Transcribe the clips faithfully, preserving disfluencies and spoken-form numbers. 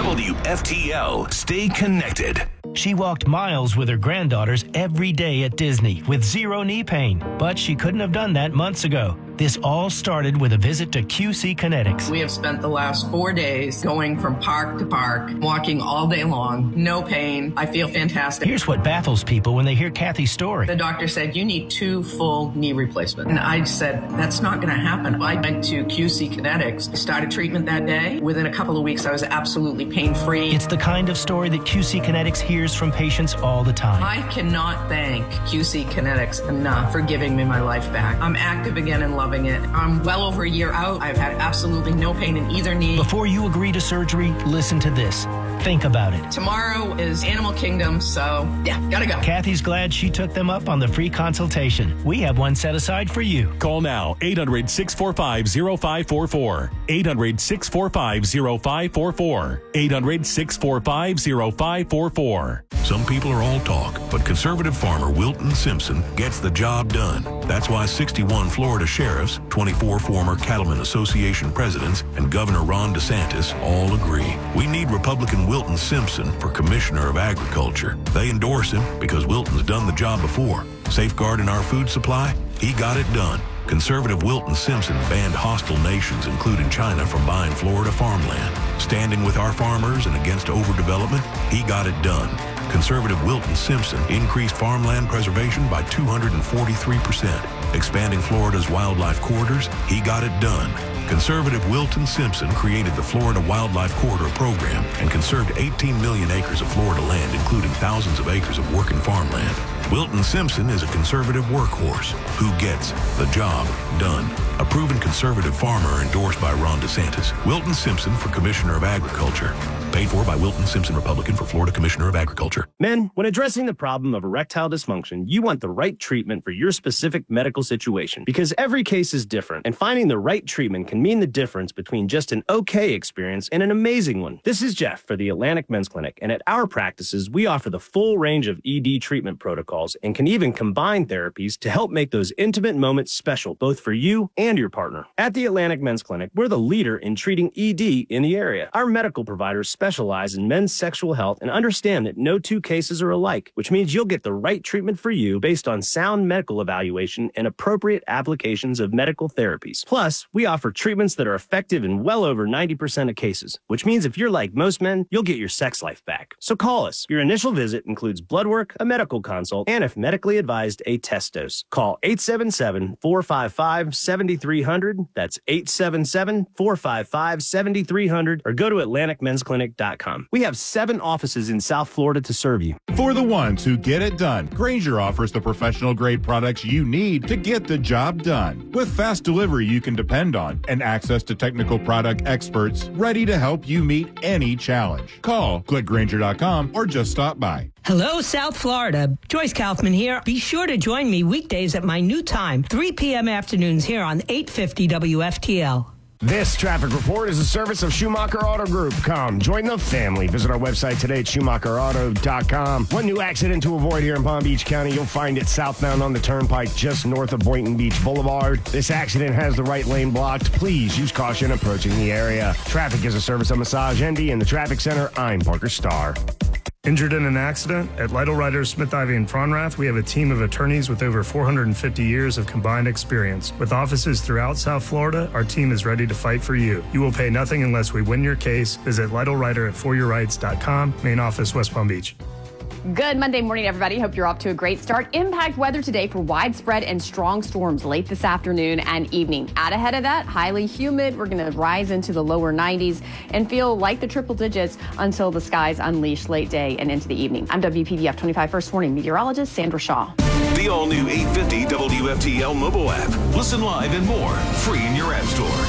W F T L. Stay connected. She walked miles with her granddaughters every day at Disney with zero knee pain, but she couldn't have done that months ago. This all started with a visit to Q C Kinetics. We have spent the last four days going from park to park, walking all day long, no pain. I feel fantastic. Here's what baffles people when they hear Kathy's story. The doctor said, you need two full knee replacements. And I said, that's not going to happen. I went to Q C Kinetics, started treatment that day. Within a couple of weeks, I was absolutely pain-free. It's the kind of story that Q C Kinetics hears from patients all the time. I cannot thank Q C Kinetics enough for giving me my life back. I'm active again and loving it. I'm well over a year out. I've had absolutely no pain in either knee. Before you agree to surgery, listen to this. Think about it. Tomorrow is Animal Kingdom, so yeah, gotta go. Kathy's glad she took them up on the free consultation. We have one set aside for you. Call now, eight hundred, six four five, zero five four four. eight hundred, six four five, zero five four four. eight hundred, six four five, zero five four four. Some people are all talk, but conservative farmer Wilton Simpson gets the job done. That's why sixty-one Florida sheriffs, twenty-four former Cattlemen Association presidents, and Governor Ron DeSantis all agree. We need Republican Wilton Simpson for Commissioner of Agriculture. They endorse him because Wilton's done the job before. Safeguarding our food supply, he got it done. Conservative Wilton Simpson banned hostile nations, including China, from buying Florida farmland. Standing with our farmers and against overdevelopment, he got it done. Conservative Wilton Simpson increased farmland preservation by two hundred forty-three percent. Expanding Florida's wildlife corridors, he got it done. Conservative Wilton Simpson created the Florida Wildlife Corridor Program and conserved eighteen million acres of Florida land, including thousands of acres of working farmland. Wilton Simpson is a conservative workhorse who gets the job done. A proven conservative farmer endorsed by Ron DeSantis. Wilton Simpson for Commissioner of Agriculture. Paid for by Wilton Simpson, Republican, for Florida Commissioner of Agriculture. Men, when addressing the problem of erectile dysfunction, you want the right treatment for your specific medical situation because every case is different, and finding the right treatment can mean the difference between just an okay experience and an amazing one. This is Jeff for the Atlantic Men's Clinic, and at our practices, we offer the full range of E D treatment protocols and can even combine therapies to help make those intimate moments special, both for you and your partner. At the Atlantic Men's Clinic, we're the leader in treating E D in the area. Our medical providers specialize in men's sexual health and understand that no two cases are alike, which means you'll get the right treatment for you based on sound medical evaluation and appropriate applications of medical therapies. Plus, we offer treatments that are effective in well over ninety percent of cases, which means if you're like most men, you'll get your sex life back. So call us. Your initial visit includes blood work, a medical consult, and if medically advised, a test dose. Call eight seven seven, four five five, seven three zero zero. That's eight seven seven, four five five, seven three zero zero, or go to atlantic men's clinic dot com. We have seven offices in South Florida to serve you. For the ones who get it done, Grainger offers the professional-grade products you need to get the job done. With fast delivery you can depend on and access to technical product experts ready to help you meet any challenge. Call, click Grainger dot com, or just stop by. Hello, South Florida. Joyce Kaufman here. Be sure to join me weekdays at my new time, three p.m. afternoons here on eight fifty W F T L. This traffic report is a service of Schumacher Auto Group. Come, join the family. Visit our website today at schumacher auto dot com. One new accident to avoid here in Palm Beach County. You'll find it southbound on the turnpike just north of Boynton Beach Boulevard. This accident has the right lane blocked. Please use caution approaching the area. Traffic is a service of Massage Envy in the Traffic Center. I'm Parker Starr. Injured in an accident? At Lytle Writers, Smith, Ivy, and Fronrath, we have a team of attorneys with over four hundred fifty years of combined experience. With offices throughout South Florida, our team is ready to fight for you. You will pay nothing unless we win your case. Visit Lytle Writer at for your rights dot com, main office, West Palm Beach. Good Monday morning, everybody. Hope you're off to a great start. Impact weather today for widespread and strong storms late this afternoon and evening. Out ahead of that, highly humid. We're going to rise into the lower nineties and feel like the triple digits until the skies unleash late day and into the evening. I'm W P V F twenty-five First Warning meteorologist Sandra Shaw. The all-new eight fifty W F T L mobile app. Listen live and more, free in your app store.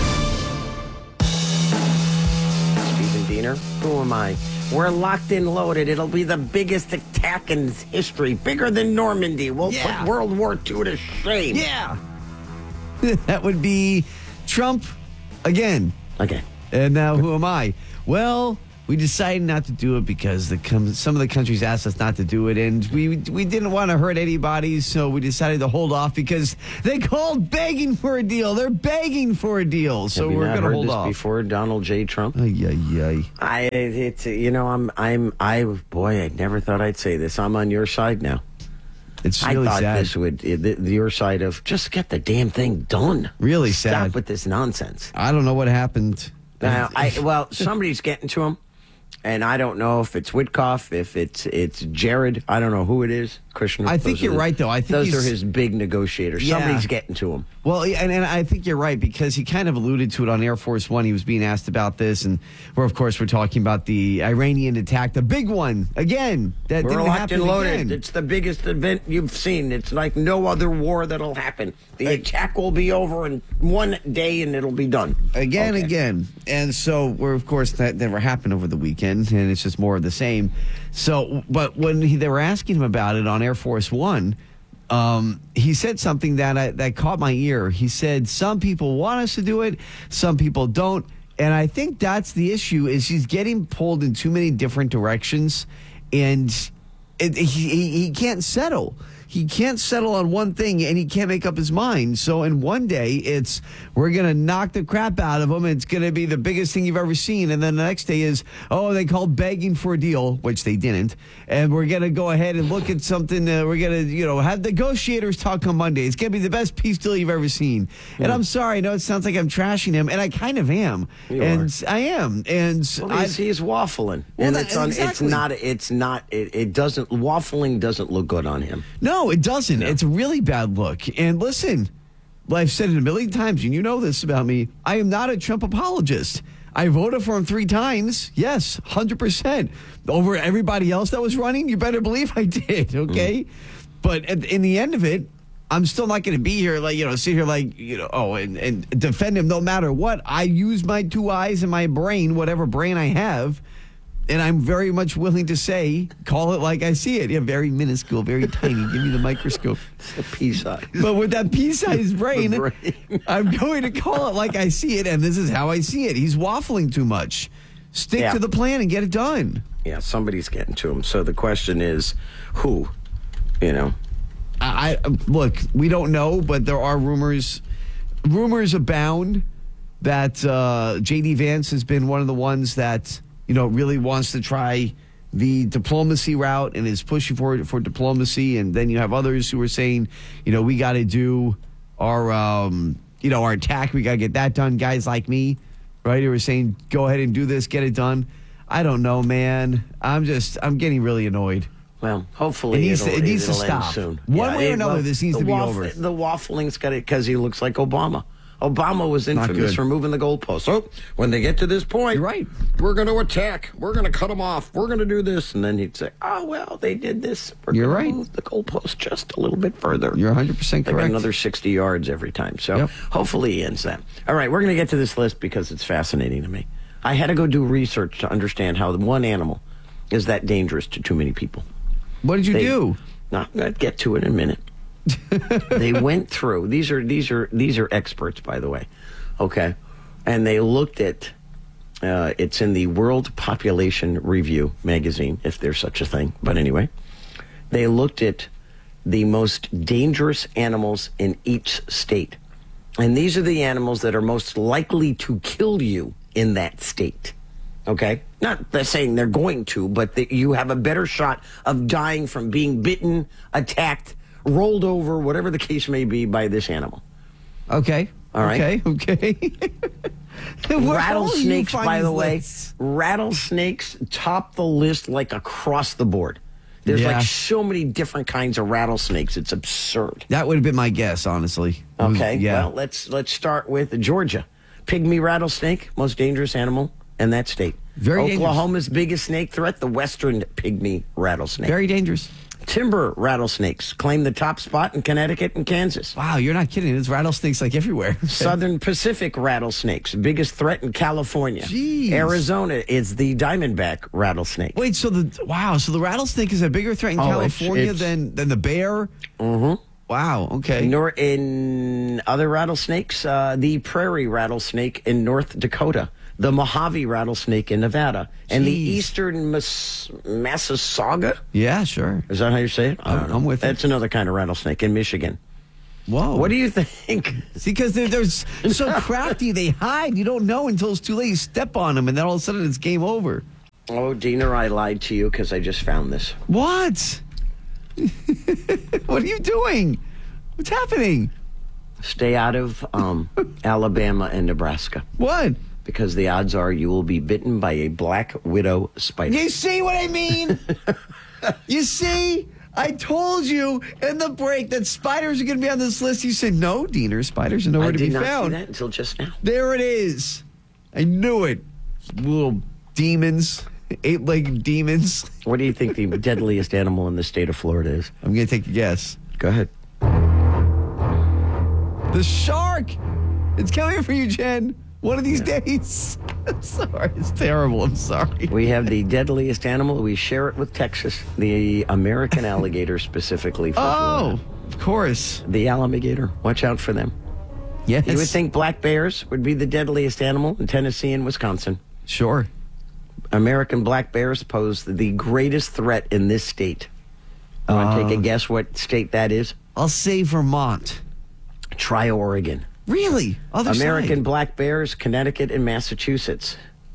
Stephen Diener, who am I? We're locked and loaded. It'll be the biggest attack in history, bigger than Normandy. We'll yeah. put World War Two to shame. Yeah. That would be Trump again. Okay. And now who am I? Well, we decided not to do it because the com- some of the countries asked us not to do it, and we we didn't want to hurt anybody, so we decided to hold off because they called begging for a deal. They're begging for a deal, so Have you we're not going to heard hold this off. before Donald J. Trump? Ay, ay, ay. I, it's you know, I'm, I'm, I, boy, I never thought I'd say this. I'm on your side now. It's I really thought sad. this would the, the, your side of just get the damn thing done. Really Stop sad. with this nonsense. I don't know what happened. Now, I, well, somebody's getting to him, and I don't know if it's Witkoff, if it's it's Jared. I don't know who it is. Kushner. I think Those you're are the- right, though. I think those he's- are his big negotiators. Yeah. Somebody's getting to him. Well, and, and I think you're right because he kind of alluded to it on Air Force One. He was being asked about this, and we're, of course, we're talking about the Iranian attack, the big one, again, that We're didn't locked happen and loaded. again. It's the biggest event you've seen. It's like no other war that'll happen. The attack will be over in one day, and it'll be done. Again, Okay. again. And so we're, of course, that never happened over the weekend, and it's just more of the same. So, but when he, they were asking him about it on Air Force One, um, he said something that I, that caught my ear. He said, some people want us to do it, some people don't. And I think that's the issue is he's getting pulled in too many different directions, and it, he, he, he can't settle. He can't settle on one thing, and he can't make up his mind. So in one day, it's we're going to knock the crap out of him. It's going to be the biggest thing you've ever seen. And then the next day is, oh, they called begging for a deal, which they didn't. And we're going to go ahead and look at something. Uh, we're going to, you know, have negotiators talk on Monday. It's going to be the best peace deal you've ever seen. And Yeah. I'm sorry. I know it sounds like I'm trashing him, and I kind of am. You and I am. And Well, I, he's, he's waffling, Well, and that- it's on, it's exactly. not. It's not. It, it doesn't. Waffling doesn't look good on him. No, it doesn't. It's a really bad look. And listen, I've said it a million times, and you know this about me. I am not a Trump apologist. I voted for him three times. Yes, one hundred percent. Over everybody else that was running, you better believe I did, okay? Mm. But at, in the end of it, I'm still not going to be here, like, you know, sit here like, you know, oh, and, and defend him no matter what. I use my two eyes and my brain, whatever brain I have, and I'm very much willing to say, call it like I see it. Yeah, very minuscule, very tiny. Give me the microscope. It's a pea size. But with that pea-sized brain, brain. I'm going to call it like I see it, and this is how I see it. He's waffling too much. Stick Yeah. to the plan and get it done. Yeah, somebody's getting to him. So the question is, who? You know. I, I look, we don't know, but there are rumors. Rumors abound that uh, J D Vance has been one of the ones that, you know, really wants to try the diplomacy route and is pushing for for diplomacy. And then you have others who are saying, you know, we got to do our, um, you know, our attack. We got to get that done. Guys like me, right, who are saying, go ahead and do this, get it done. I don't know, man. I'm just, I'm getting really annoyed. Well, hopefully It needs to- it'll, it needs to it'll end stop. soon. One way or it- another, well, this needs the to be waff- over. The waffling's got it because he looks like Obama. Obama was Not infamous good. for moving the goalposts. So when they get to this point, You're right. we're going to attack. We're going to cut them off. We're going to do this. And then he'd say, oh, well, they did this. We're You're gonna right. move the goalpost just a little bit further. You're one hundred percent They got correct. another sixty yards every time. So Yep. hopefully he ends that. All right, we're going to get to this list because it's fascinating to me. I had to go do research to understand how one animal is that dangerous to too many people. What did you They- do? No, I'm going to get to it in a minute. They went through. These are these are these are experts, by the way. Okay, and they looked at. Uh, it's in the World Population Review magazine, if there's such a thing. But anyway, they looked at the most dangerous animals in each state, and these are the animals that are most likely to kill you in that state. Okay? Not they're saying they're going to, but that you have a better shot of dying from being bitten, attacked, rolled over, whatever the case may be, by this animal. Okay. All right. Okay. Okay. Where are you Rattlesnakes, by finding the these way, lists? rattlesnakes top the list like across the board. There's Yeah. like so many different kinds of rattlesnakes. It's absurd. That would have been my guess, honestly. Okay. Yeah. Well, let's let's start with Georgia. Pygmy rattlesnake, most dangerous animal in that state. Very dangerous. Oklahoma's biggest snake threat, the western pygmy rattlesnake. Very dangerous. Timber rattlesnakes claim the top spot in Connecticut and Kansas. Wow, you're not kidding. There's rattlesnakes like everywhere. Southern Pacific rattlesnakes, biggest threat in California. Jeez. Arizona is the diamondback rattlesnake. Wait, so the wow, so the rattlesnake is a bigger threat in Oh, it's- California it's- than than the bear? Mm-hmm. Wow, okay. Nor in other rattlesnakes, uh, the prairie rattlesnake in North Dakota, the Mojave rattlesnake in Nevada, and the Jeez. eastern Mas- Massasauga. Yeah, sure. Is that how you say it? I don't know. I'm with you. That's another kind of rattlesnake in Michigan. Whoa. What do you think? See, because they're, they're so crafty, they hide. You don't know until it's too late. You step on them, and then all of a sudden it's game over. Oh, Dina, I lied to you because I just found this. What? What are you doing? What's happening? Stay out of um, Alabama and Nebraska. What? Because the odds are you will be bitten by a black widow spider. You see what I mean? You see? I told you in the break that spiders are going to be on this list. You said, no, Diener, spiders are nowhere I to did be not found. see that until just now. There it is. I knew it. Little demons, eight-legged demons. What do you think the deadliest animal in the state of Florida is? I'm going to take a guess. Go ahead. The shark. It's coming for you, Jen. One of these days. I'm sorry. It's terrible. I'm sorry. We have the deadliest animal. We share it with Texas. The American alligator specifically. For Oh, Florida. of course. The alligator. Watch out for them. Yes. You would think black bears would be the deadliest animal in Tennessee and Wisconsin. Sure. American black bears pose the greatest threat in this state. I want to Uh, take a guess what state that is? I'll say Vermont. Try Oregon. Really? Other American side. black bears, Connecticut, and Massachusetts.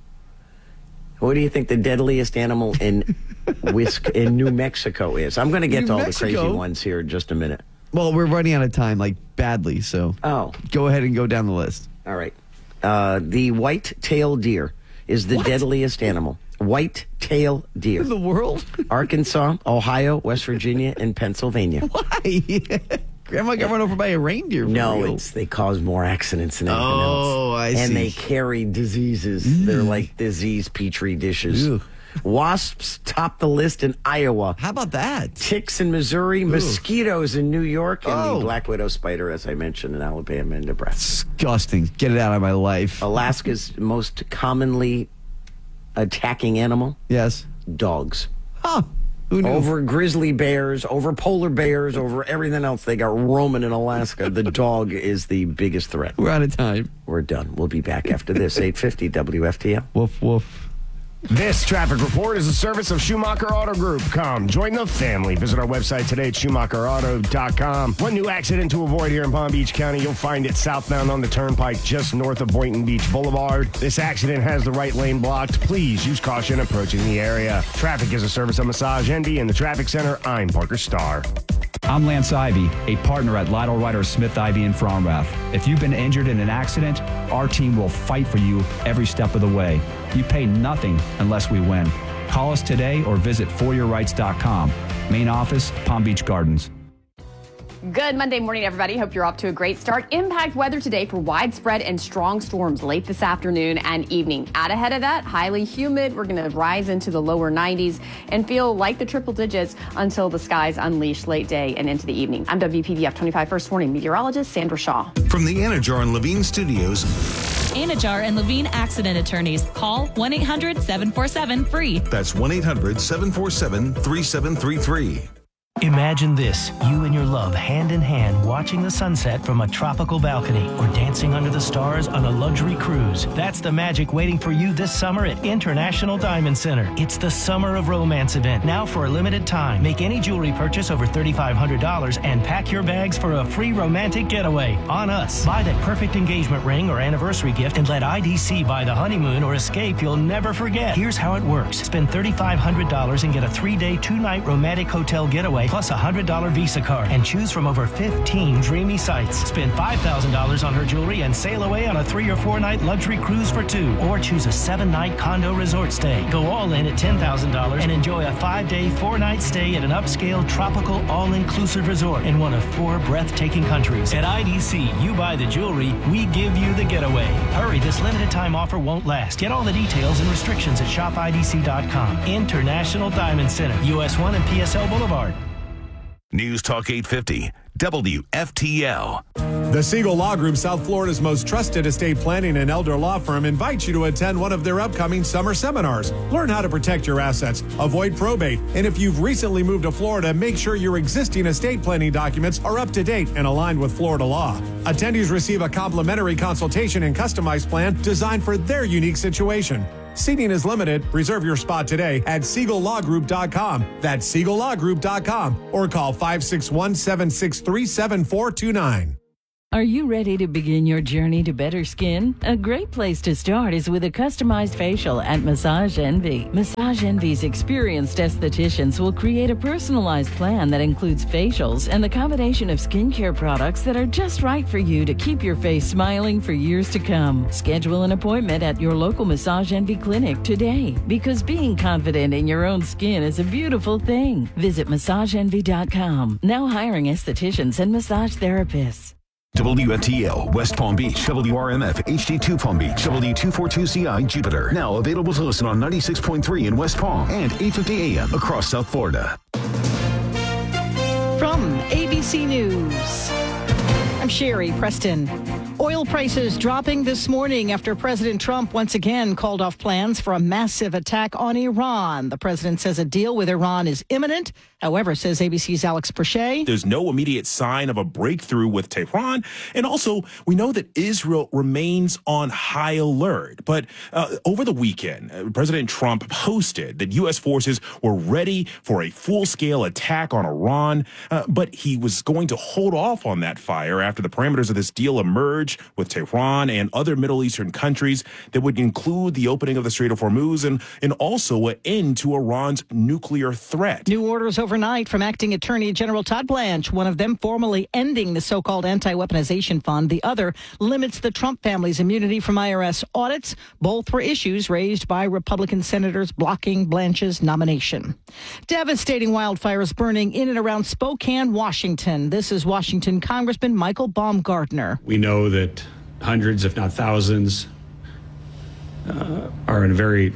What do you think the deadliest animal in Whisk in New Mexico is? I'm going to get New to all Mexico? the crazy ones here in just a minute. Well, we're running out of time, like badly, so Oh, go ahead and go down the list. all right. Uh, the white-tailed deer is the What? deadliest animal. White-tailed deer. In the world? Arkansas, Ohio, West Virginia, and Pennsylvania. Why? Grandma got run over by a reindeer. For No, real. it's they cause more accidents than anything Oh, else. I and see. they carry diseases. They're like disease petri dishes. Ew. Wasps top the list in Iowa. How about that? Ticks in Missouri, mosquitoes in New York, and Oh. the black widow spider, as I mentioned, in Alabama and Nebraska. Disgusting. Get it out of my life. Alaska's most commonly attacking animal, Yes. dogs. Huh. Who knew? Over grizzly bears, over polar bears, over everything else they got roaming in Alaska. The dog is the biggest threat. We're out of time. We're done. We'll be back after this. eight fifty W F T L. Woof, woof. This traffic report is a service of Schumacher Auto Group. Come, join the family. Visit our website today at Schumacher Auto dot com. One new accident to avoid here in Palm Beach County. You'll find it southbound on the turnpike just north of Boynton Beach Boulevard. This accident has the right lane blocked. Please use caution approaching the area. Traffic is a service of Massage Envy in the Traffic Center. I'm Parker Starr. I'm Lance Ivy, a partner at Lytle Ryder Smith Ivy in Fromrath. If you've been injured in an accident, our team will fight for you every step of the way. You pay nothing unless we win. Call us today or visit for your rights dot com. Main office, Palm Beach Gardens. Good Monday morning, everybody. Hope you're off to a great start. Impact weather today for widespread and strong storms late this afternoon and evening. Out ahead of that, highly humid. We're going to rise into the lower nineties and feel like the triple digits until the skies unleash late day and into the evening. I'm W P B F twenty-five First Warning meteorologist Sandra Shaw. From the Anajar and Levine Studios. Anajar and Levine Accident Attorneys. Call one eight hundred seven four seven free. That's one eight hundred seven four seven three seven three three. Imagine this, you and your love hand in hand watching the sunset from a tropical balcony or dancing under the stars on a luxury cruise. That's the magic waiting for you this summer at International Diamond Center. It's the Summer of Romance event, now for a limited time. Make any jewelry purchase over three thousand five hundred dollars and pack your bags for a free romantic getaway on us. Buy that perfect engagement ring or anniversary gift and let I D C buy the honeymoon or escape you'll never forget. Here's how it works. Spend three thousand five hundred dollars and get a three-day, two-night romantic hotel getaway plus a one hundred dollars Visa card and choose from over fifteen dreamy sites. Spend five thousand dollars on her jewelry and sail away on a three or four night luxury cruise for two, or choose a seven night condo resort stay. Go all in at ten thousand dollars and enjoy a five day, four night stay at an upscale tropical all-inclusive resort in one of four breathtaking countries. At I D C, you buy the jewelry, we give you the getaway. Hurry, this limited time offer won't last. Get all the details and restrictions at shop I D C dot com. International Diamond Center, U S one and P S L Boulevard. News Talk eight fifty, W F T L. The Siegel Law Group, South Florida's most trusted estate planning and elder law firm, invites you to attend one of their upcoming summer seminars. Learn how to protect your assets, avoid probate, and if you've recently moved to Florida, make sure your existing estate planning documents are up to date and aligned with Florida law. Attendees receive a complimentary consultation and customized plan designed for their unique situation. Seating is limited. Reserve your spot today at siegel law group dot com. That's siegel law group dot com or call five six one, seven six three, seven four two nine. Are you ready to begin your journey to better skin? A great place to start is with a customized facial at Massage Envy. Massage Envy's experienced estheticians will create a personalized plan that includes facials and the combination of skincare products that are just right for you to keep your face smiling for years to come. Schedule an appointment at your local Massage Envy clinic today, because being confident in your own skin is a beautiful thing. Visit massage envy dot com. Now hiring estheticians and massage therapists. W F T L, West Palm Beach, W R M F, H D two Palm Beach, W two forty-two C I, Jupiter. Now available to listen on ninety-six point three in West Palm and eight fifty A M across South Florida. From A B C News, I'm Sherry Preston. Oil prices dropping this morning after President Trump once again called off plans for a massive attack on Iran. The president says a deal with Iran is imminent. However, says A B C's Alex Perche, there's no immediate sign of a breakthrough with Tehran. And also, we know that Israel remains on high alert. But uh, over the weekend, uh, President Trump posted that U S forces were ready for a full-scale attack on Iran. Uh, but he was going to hold off on that fire after the parameters of this deal emerged with Tehran and other Middle Eastern countries that would include the opening of the Strait of Hormuz and, and also an end to Iran's nuclear threat. New orders overnight from Acting Attorney General Todd Blanche, one of them formally ending the so-called anti-weaponization fund. The other limits the Trump family's immunity from I R S audits. Both were issues raised by Republican senators blocking Blanche's nomination. Devastating wildfires burning in and around Spokane, Washington. This is Washington Congressman Michael Baumgartner. We know that hundreds, if not thousands, uh, are in a very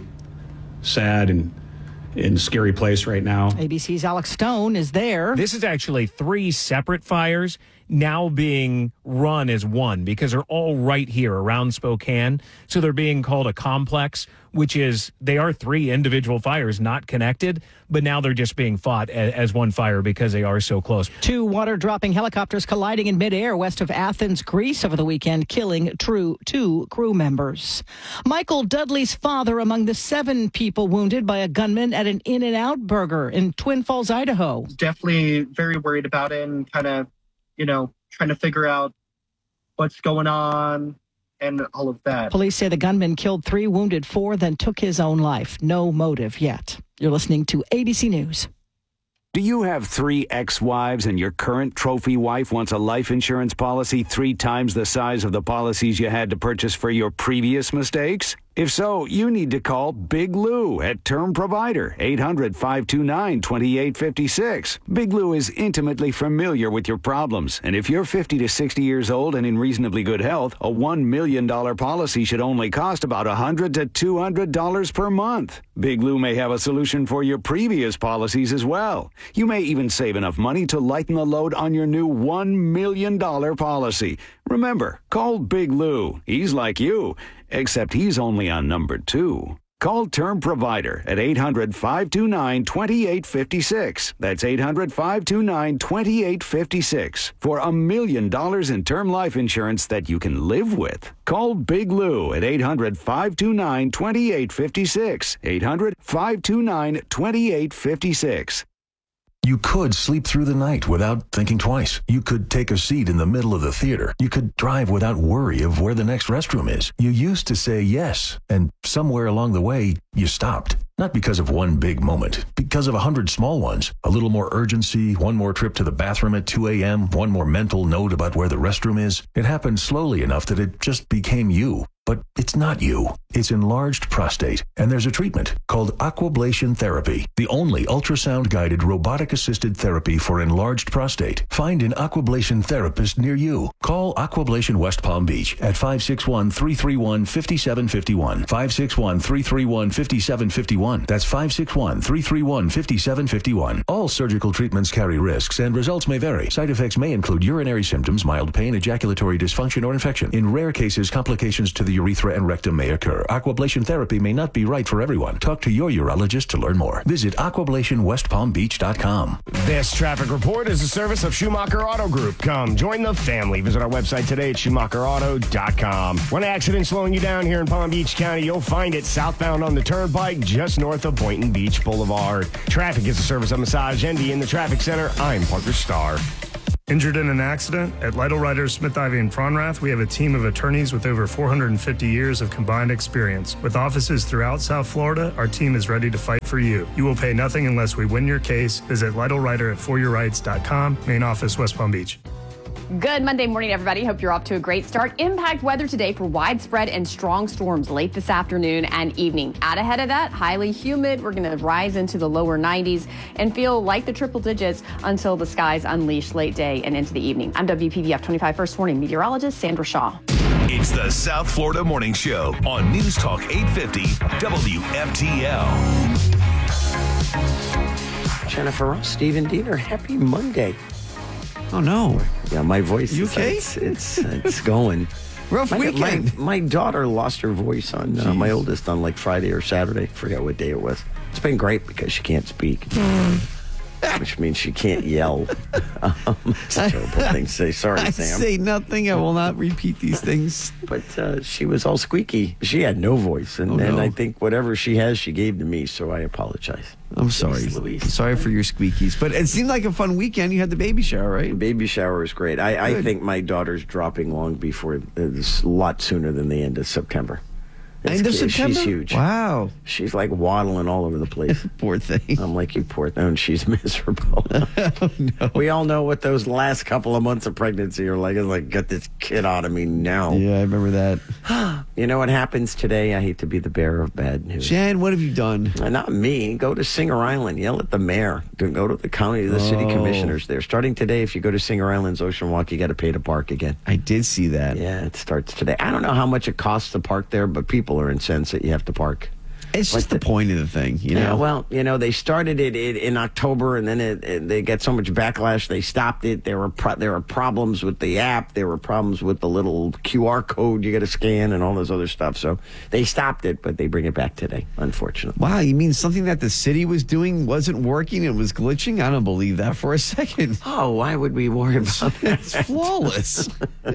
sad and in a scary place right now. A B C's Alex Stone is there. This is actually three separate fires now being run as one because they're all right here around Spokane. So they're being called a complex, which is they are three individual fires not connected, but now they're just being fought as, as one fire because they are so close. Two water-dropping helicopters colliding in midair west of Athens, Greece over the weekend, killing true two crew members. Michael Dudley's father among the seven people wounded by a gunman at an In-N-Out Burger in Twin Falls, Idaho. Definitely very worried about it and kind of, you know, trying to figure out what's going on and all of that. Police say the gunman killed three, wounded four, then took his own life. No motive yet. You're listening to A B C News. Do you have three ex-wives and your current trophy wife wants a life insurance policy three times the size of the policies you had to purchase for your previous mistakes? If so, you need to call Big Lou at Term Provider, eight hundred, five two nine, two eight five six. Big Lou is intimately familiar with your problems, and if you're fifty to sixty years old and in reasonably good health, a one million dollars policy should only cost about one hundred to two hundred dollars per month. Big Lou may have a solution for your previous policies as well. You may even save enough money to lighten the load on your new one million dollars policy. Remember, call Big Lou. He's like you, except he's only on number two. Call Term Provider at eight hundred, five two nine, two eight five six. That's eight hundred, five two nine, two eight five six for a million dollars in term life insurance that you can live with. Call Big Lou at eight hundred, five two nine, two eight five six. eight hundred, five two nine, two eight five six. You could sleep through the night without thinking twice. You could take a seat in the middle of the theater. You could drive without worry of where the next restroom is. You used to say yes, and somewhere along the way, you stopped. Not because of one big moment, because of a hundred small ones. A little more urgency, one more trip to the bathroom at two a.m., one more mental note about where the restroom is. It happened slowly enough that it just became you. But it's not you. It's enlarged prostate, and there's a treatment called Aquablation Therapy, the only ultrasound-guided robotic-assisted therapy for enlarged prostate. Find an Aquablation therapist near you. Call Aquablation West Palm Beach at five six one, three three one, five seven five one, five six one, three three one, five seven five one, one. That's five six one, three three one, five seven five one. All surgical treatments carry risks and results may vary. Side effects may include urinary symptoms, mild pain, ejaculatory dysfunction, or infection. In rare cases, complications to the urethra and rectum may occur. Aquablation therapy may not be right for everyone. Talk to your urologist to learn more. Visit aquablation west palm beach dot com. This traffic report is a service of Schumacher Auto Group. Come join the family. Visit our website today at schumacher auto dot com. One accident slowing you down here in Palm Beach County. You'll find it southbound on the Turnpike just north of Boynton Beach Boulevard. Traffic is a service of Massage Envy in the traffic center. I'm Parker Starr. Injured in an accident? At Lytle Writers, Smith, Ivy, and Fronrath, we have a team of attorneys with over four hundred fifty years of combined experience. With offices throughout South Florida, our team is ready to fight for you. You will pay nothing unless we win your case. Visit Lytle Writer at for your rights dot com, main office, West Palm Beach. Good Monday morning, everybody. Hope you're off to a great start. Impact weather today for widespread and strong storms late this afternoon and evening. Out ahead of that, highly humid. We're going to rise into the lower nineties and feel like the triple digits until the skies unleash late day and into the evening. I'm W P B F twenty-five First Warning meteorologist Sandra Shaw. It's the South Florida Morning Show on News Talk eight fifty W F T L. Jennifer Ross, Stephen Diener, happy Monday. Oh, no. Yeah, my voice You is okay? It's, it's, it's going. Rough my, weekend. My, my daughter lost her voice on, uh, my oldest on like Friday or Saturday. Forget what day it was. It's been great because she can't speak. Which means she can't yell. Um, it's a terrible thing to say. Sorry, I Sam. say nothing. I will not repeat these things. But uh, she was all squeaky. She had no voice. And, Oh, and no. I think whatever she has, she gave to me. So I apologize. I'm sorry. Jeez Louise. I'm sorry for your squeakies. But it seemed like a fun weekend. You had the baby shower, right? The baby shower is great. I, I Good. think my daughter's dropping long before, it's a lot sooner than the end of September. It's- End of September? She's huge. Wow. She's like waddling all over the place. Poor thing. I'm like, you poor thing. And she's miserable. Oh, no. We all know what those last couple of months of pregnancy are like. It's like, get this kid out of me now. Yeah, I remember that. You know what happens today? I hate to be the bearer of bad news. Jen, what have you done? Uh, Not me. Go to Singer Island. Yell at the mayor. Go to the county, the city Oh. commissioners there. Starting today, if you go to Singer Island's Ocean Walk, you got to pay to park again. I did see that. Yeah, it starts today. I don't know how much it costs to park there, but people are incensed that you have to park. It's just Like the point of the thing, you Yeah, know? well, you know, they started it in, in October, and then it, it, they got so much backlash. They stopped it. There were pro- there were problems with the app. There were problems with the little Q R code you got to scan and all this other stuff. So they stopped it, but they bring it back today, unfortunately. Wow, you mean something that the city was doing wasn't working? It was glitching? I don't believe that for a second. Oh, why would we worry about that? It's flawless.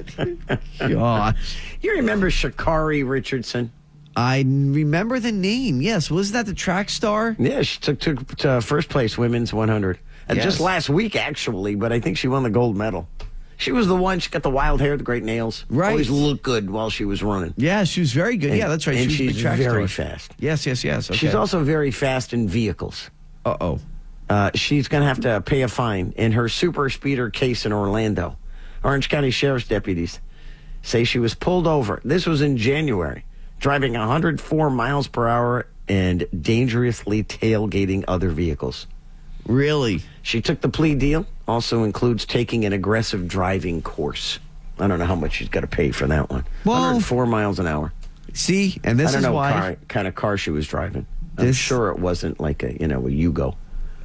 Gosh. You remember Sha'Carri Richardson? I remember the name. Yes, wasn't that the track star? Yeah, she took, took to first place women's one hundred. And Yes. just last week, actually, but I think she won the gold medal. She was the one, she got the wild hair, the great nails. Right. Always looked good while she was running. Yeah, she was very good. And- yeah, that's right. and she was a she's big track very star. fast. Yes, yes, yes. Okay. She's also very fast in vehicles. Uh-oh. Uh, she's going to have to pay a fine in her super speeder case in Orlando. Orange County Sheriff's deputies say she was pulled over. This was in January, driving one hundred four miles per hour and dangerously tailgating other vehicles. Really? She took the plea deal. Also includes taking an aggressive driving course. I don't know how much she's got to pay for that one. Well, one hundred four miles an hour. See, and this I don't is know why. what car, kind of car she was driving. I'm This- sure it wasn't like a, you know, a Yugo.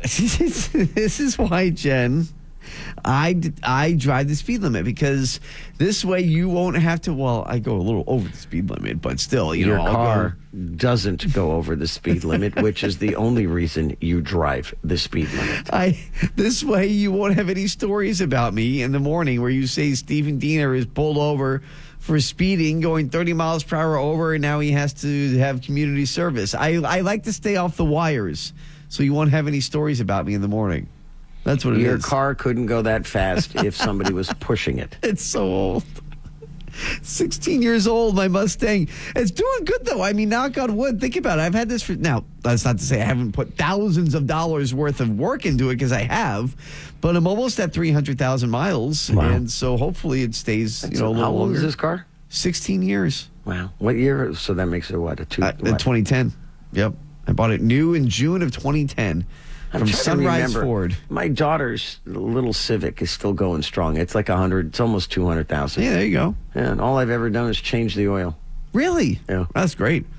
This is why, Jen, I, d- I drive the speed limit, because this way you won't have to. Well, I go a little over the speed limit, but still, you Your know, I'll car go- doesn't go over the speed limit, which is the only reason you drive the speed limit. I this way you won't have any stories about me in the morning where you say Stephen Diener is pulled over for speeding, going thirty miles per hour over, and now he has to have community service. I I like to stay off the wires, so you won't have any stories about me in the morning. That's what it Your is. car couldn't go that fast if somebody was pushing it. It's so old. sixteen years old, my Mustang. It's doing good, though. I mean, knock on wood. Think about it. I've had this for... Now, that's not to say I haven't put thousands of dollars worth of work into it, because I have. But I'm almost at three hundred thousand miles. Wow. And so hopefully it stays, you know, a little How old longer. is this car? sixteen years. Wow. What year? So that makes it what? A two? Uh, in what? twenty ten. Yep. I bought it new in June of twenty ten. I'm From trying to Sunrise remember. Ford. My daughter's little Civic is still going strong. It's like a hundred. It's almost two hundred thousand. Yeah, there you go. And all I've ever done is change the oil. Really? Yeah. That's great.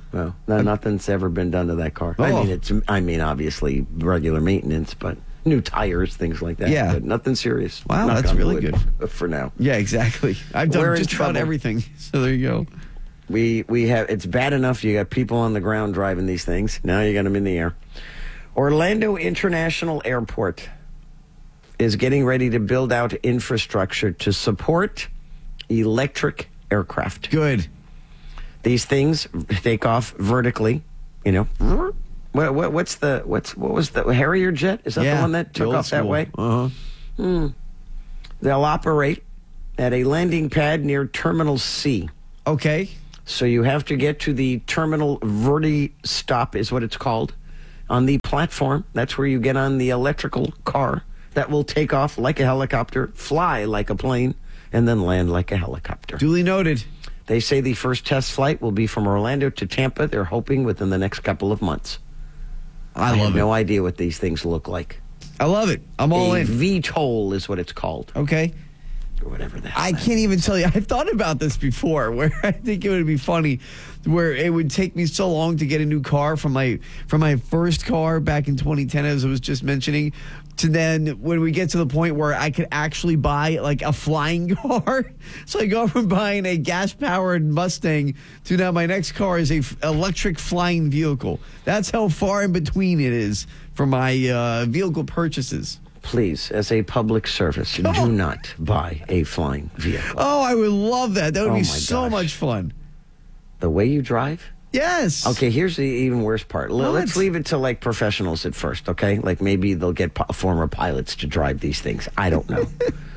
Well, no, nothing's ever been done to that car. I Oh. mean, it's. I mean, obviously regular maintenance, but new tires, things like that. Yeah. But nothing serious. Wow, Knock that's on really wood good. For now. Yeah, exactly. I've done We're in just about trouble. everything. So there you go. We we have. It's bad enough you got people on the ground driving these things. Now you got them in the air. Orlando International Airport is getting ready to build out infrastructure to support electric aircraft. Good. These things take off vertically, you know. What, what, what's the what's what was the Harrier jet? Is that Yeah, the one that the took old off that school. way? Uh-huh. Hmm. They'll operate at a landing pad near Terminal C. Okay. So you have to get to the Terminal Verdi stop, is what it's called, on the platform. That's where you get on the electrical car that will take off like a helicopter, fly like a plane, and then land like a helicopter. Duly noted. They say the first test flight will be from Orlando to Tampa. They're hoping within the next couple of months. I, I love have it. no idea what these things look like. I love it. I'm all a in. V TOL is what it's called. Okay. Or whatever the hell. I can't even tell you. I've thought about this before, where I think it would be funny, where it would take me so long to get a new car from my from my first car back in twenty ten, as I was just mentioning, to then when we get to the point where I could actually buy like a flying car. So I go from buying a gas-powered Mustang to now my next car is a f- electric flying vehicle. That's how far in between it is for my uh, vehicle purchases. Please, as a public service, do not buy a flying vehicle. Oh, I would love that. That would Oh be my so gosh. much fun. The way you drive? Yes. Okay, here's the even worse part. L- What? Let's leave it to like professionals at first, okay? Like maybe they'll get po- former pilots to drive these things. I don't know.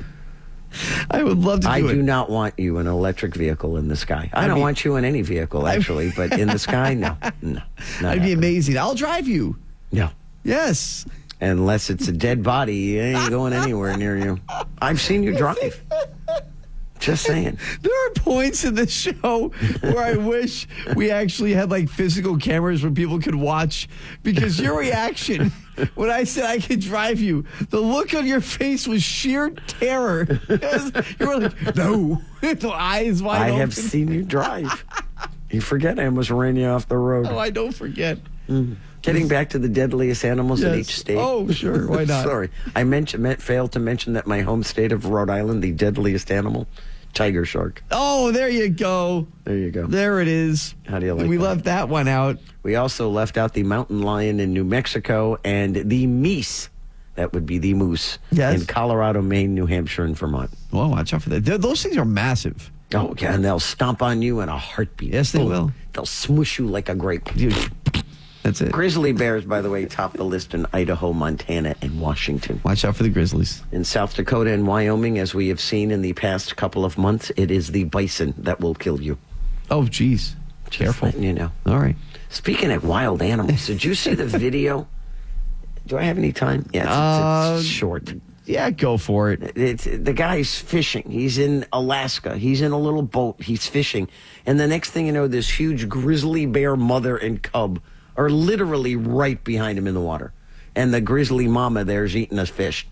I would love to do I it. do not want you in an electric vehicle in the sky. I, I'd don't be- want you in any vehicle, actually, but in the sky, no. No. That'd be amazing. I'll drive you. No. Yes. Unless it's a dead body, it ain't going anywhere near you. I've seen you drive. Just saying. There are points in the show where I wish we actually had like physical cameras where people could watch, because your reaction when I said I could drive you, the look on your face was sheer terror. You were like, no, the eyes wide I open. have seen you drive. You forget I almost ran you off the road. Oh, I don't forget. Mm. Getting back to the deadliest animals in Yes. each state. Oh, sure. Why not? Sorry. I mentioned, meant, failed to mention that my home state of Rhode Island, the deadliest animal, tiger shark. Oh, there you go. There you go. There it is. How do you like We that? left that one out. We also left out the mountain lion in New Mexico and the meese. That would be the moose. Yes. In Colorado, Maine, New Hampshire, and Vermont. Well, watch out for that. Th- Those things are massive. Oh, yeah, and they'll stomp on you in a heartbeat. Yes, they Boom. will. They'll smush you like a grape. That's it. Grizzly bears, by the way, top the list in Idaho, Montana, and Washington. Watch out for the grizzlies. In South Dakota and Wyoming, as we have seen in the past couple of months, it is the bison that will kill you. Oh, geez. Careful. Letting you know. All right. Speaking of wild animals, did you see the video? Do I have any time? Yeah, it's, Uh, it's, it's short. Yeah, go for it. It's, the guy's fishing. He's in Alaska. He's in a little boat. He's fishing. And the next thing you know, this huge grizzly bear mother and cub are literally right behind him in the water. And the grizzly mama there's eating a fish.